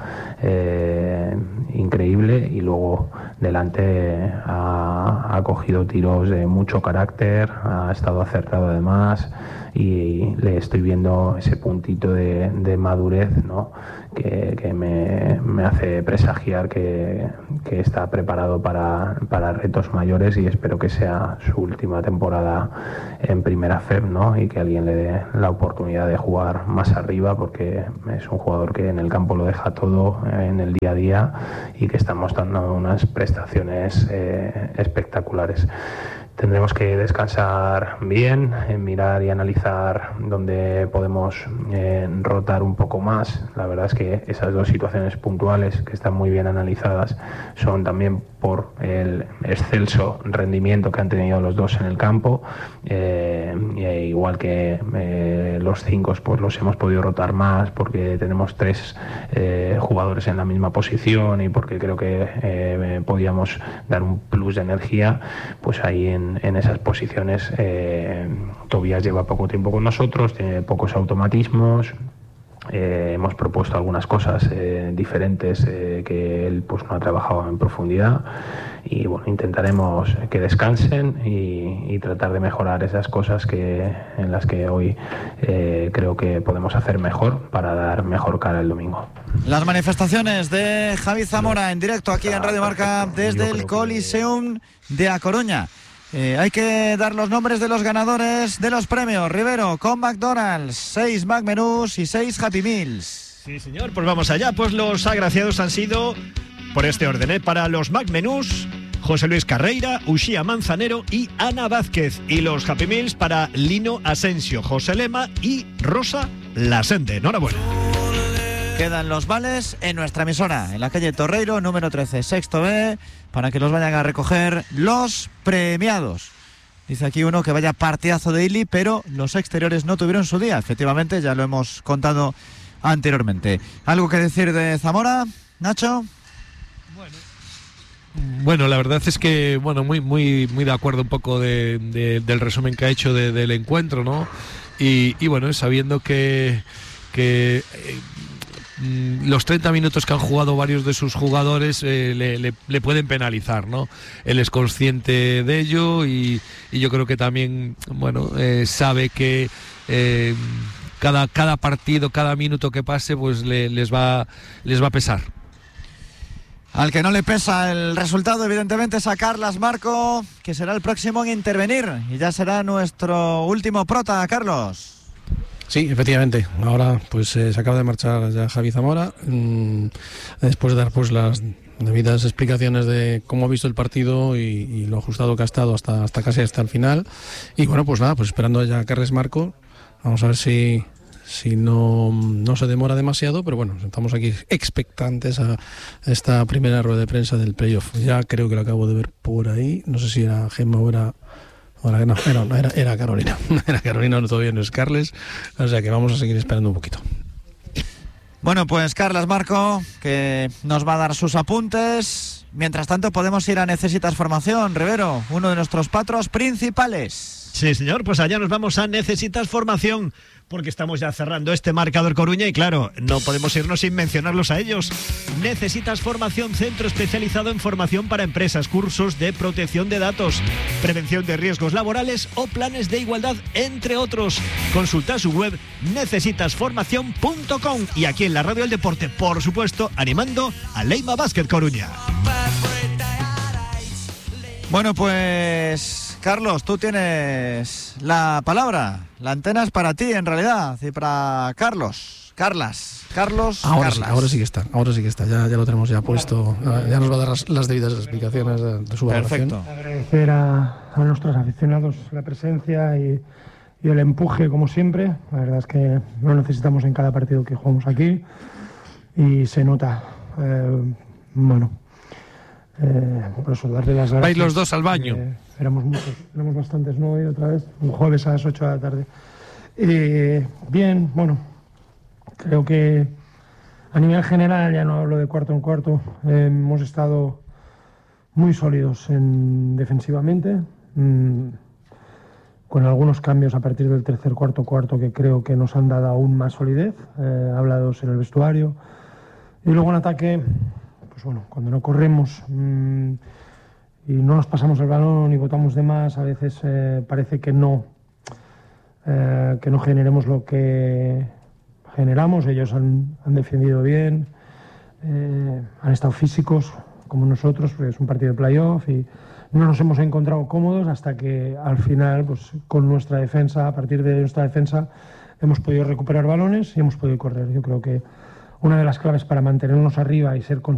Speaker 14: eh, increíble, y luego delante Ha, ha cogido tiros de mucho carácter, ha estado acertado además, y le estoy viendo ese puntito de, de madurez, ¿no? que, que me, me hace presagiar que, que está preparado para, para retos mayores, y espero que sea su última temporada en Primera F E B, ¿no? Y que alguien le dé la oportunidad de jugar más arriba, porque es un jugador que en el campo lo deja todo en el día a día y que está mostrando unas prestaciones eh, espectaculares. Tendremos que descansar bien, eh, mirar y analizar dónde podemos eh, rotar un poco más. La verdad es que esas dos situaciones puntuales, que están muy bien analizadas, son también por el excelso rendimiento que han tenido los dos en el campo. Eh, e igual que eh, los cinco, pues los hemos podido rotar más porque tenemos tres eh, jugadores en la misma posición, y porque creo que eh, podíamos dar un plus de energía. Pues ahí en En esas posiciones eh, Tobias lleva poco tiempo con nosotros, tiene pocos automatismos. Eh, hemos propuesto algunas cosas eh, diferentes eh, que él pues no ha trabajado en profundidad, y bueno, intentaremos que descansen y, y tratar de mejorar esas cosas que en las que hoy eh, creo que podemos hacer mejor para dar mejor cara el domingo.
Speaker 1: Las manifestaciones de Javi Zamora en directo aquí en Radio Marca desde el Coliseum de A Coruña. Eh, hay que dar los nombres de los ganadores de los premios. Rivero con McDonald's, seis McMenús y seis Happy Meals.
Speaker 4: Sí, señor, pues vamos allá. Pues los agraciados han sido, por este orden, ¿eh? Para los McMenús, José Luis Carreira, Uxía Manzanero y Ana Vázquez. Y los Happy Meals para Lino Asensio, José Lema y Rosa Lasente. Enhorabuena.
Speaker 1: Quedan los vales en nuestra emisora, en la calle Torreiro, número trece, sexto B, para que los vayan a recoger los premiados. Dice aquí uno que vaya partidazo de Ili, pero los exteriores no tuvieron su día. Efectivamente, ya lo hemos contado anteriormente. ¿Algo que decir de Zamora, Nacho?
Speaker 2: Bueno, la verdad es que, bueno, muy muy muy de acuerdo un poco de, de, del resumen que ha hecho de, del encuentro, ¿no? Y, y bueno, sabiendo que... que eh, los treinta minutos que han jugado varios de sus jugadores eh, le, le, le pueden penalizar, ¿no? Él es consciente de ello, y, y yo creo que también, bueno, eh, sabe que eh, cada, cada partido, cada minuto que pase, pues le, les va, les va a pesar.
Speaker 1: Al que no le pesa el resultado, evidentemente, es a Carlas Marco, que será el próximo en intervenir, y ya será nuestro último prota, Carlos.
Speaker 13: Sí, efectivamente. Ahora pues eh, se acaba de marchar ya Javi Zamora, mmm, después de dar pues las debidas explicaciones de cómo ha visto el partido y, y lo ajustado que ha estado hasta, hasta casi hasta el final. Y bueno, pues nada, pues esperando ya a Carles Marco. Vamos a ver si, si no, no se demora demasiado, pero bueno, estamos aquí expectantes a esta primera rueda de prensa del playoff. Ya creo que lo acabo de ver por ahí, no sé si era Gemma o era... Ahora no, era, no, era, era Carolina. Era Carolina, no, todavía no es Carles. O sea que vamos a seguir esperando un poquito.
Speaker 1: Bueno, pues Carlas Marco, que nos va a dar sus apuntes. Mientras tanto, podemos ir a Necesitas Formación, Rivero, uno de nuestros patros principales.
Speaker 4: Sí, señor, pues allá nos vamos a Necesitas Formación, porque estamos ya cerrando este marcador Coruña y claro, no podemos irnos sin mencionarlos a ellos. Necesitas Formación, centro especializado en formación para empresas, cursos de protección de datos, prevención de riesgos laborales o planes de igualdad, entre otros. Consulta su web necesitas formación punto com y aquí en la Radio del Deporte, por supuesto, animando a Leima Basket Coruña.
Speaker 1: Bueno, pues Carlos, tú tienes la palabra. La antena es para ti, en realidad, y para Carlos. Carlas. Carlos.
Speaker 13: Ahora
Speaker 1: Carlas.
Speaker 13: sí, ahora sí que está. Ahora sí que está. Ya, ya lo tenemos ya puesto. Ya nos va a dar las, las debidas explicaciones de, de su valoración.
Speaker 1: Perfecto.
Speaker 16: Agradecer a, a nuestros aficionados la presencia y, y el empuje, como siempre. La verdad es que lo necesitamos en cada partido que jugamos aquí. Y se nota. Eh, bueno.
Speaker 17: Eh, por eso, darle las gracias.
Speaker 2: Vais los dos al baño.
Speaker 17: Eh, éramos muchos, éramos bastantes, ¿no? Hoy otra vez, un jueves a las ocho de la tarde. Eh, bien, bueno, creo que a nivel general, ya no hablo de cuarto en cuarto, eh, hemos estado muy sólidos en, defensivamente, mmm, con algunos cambios a partir del tercer, cuarto, cuarto que creo que nos han dado aún más solidez, eh, hablados en el vestuario. Y luego en ataque, pues bueno, cuando no corremos mmm, y no nos pasamos el balón y botamos de más, a veces eh, parece que no, eh, que no generemos lo que generamos. Ellos han, han defendido bien, eh, han estado físicos como nosotros, porque es un partido de playoff y no nos hemos encontrado cómodos hasta que al final, pues con nuestra defensa, a partir de nuestra defensa, hemos podido recuperar balones y hemos podido correr. Yo creo que una de las claves para mantenernos arriba y ser conscientes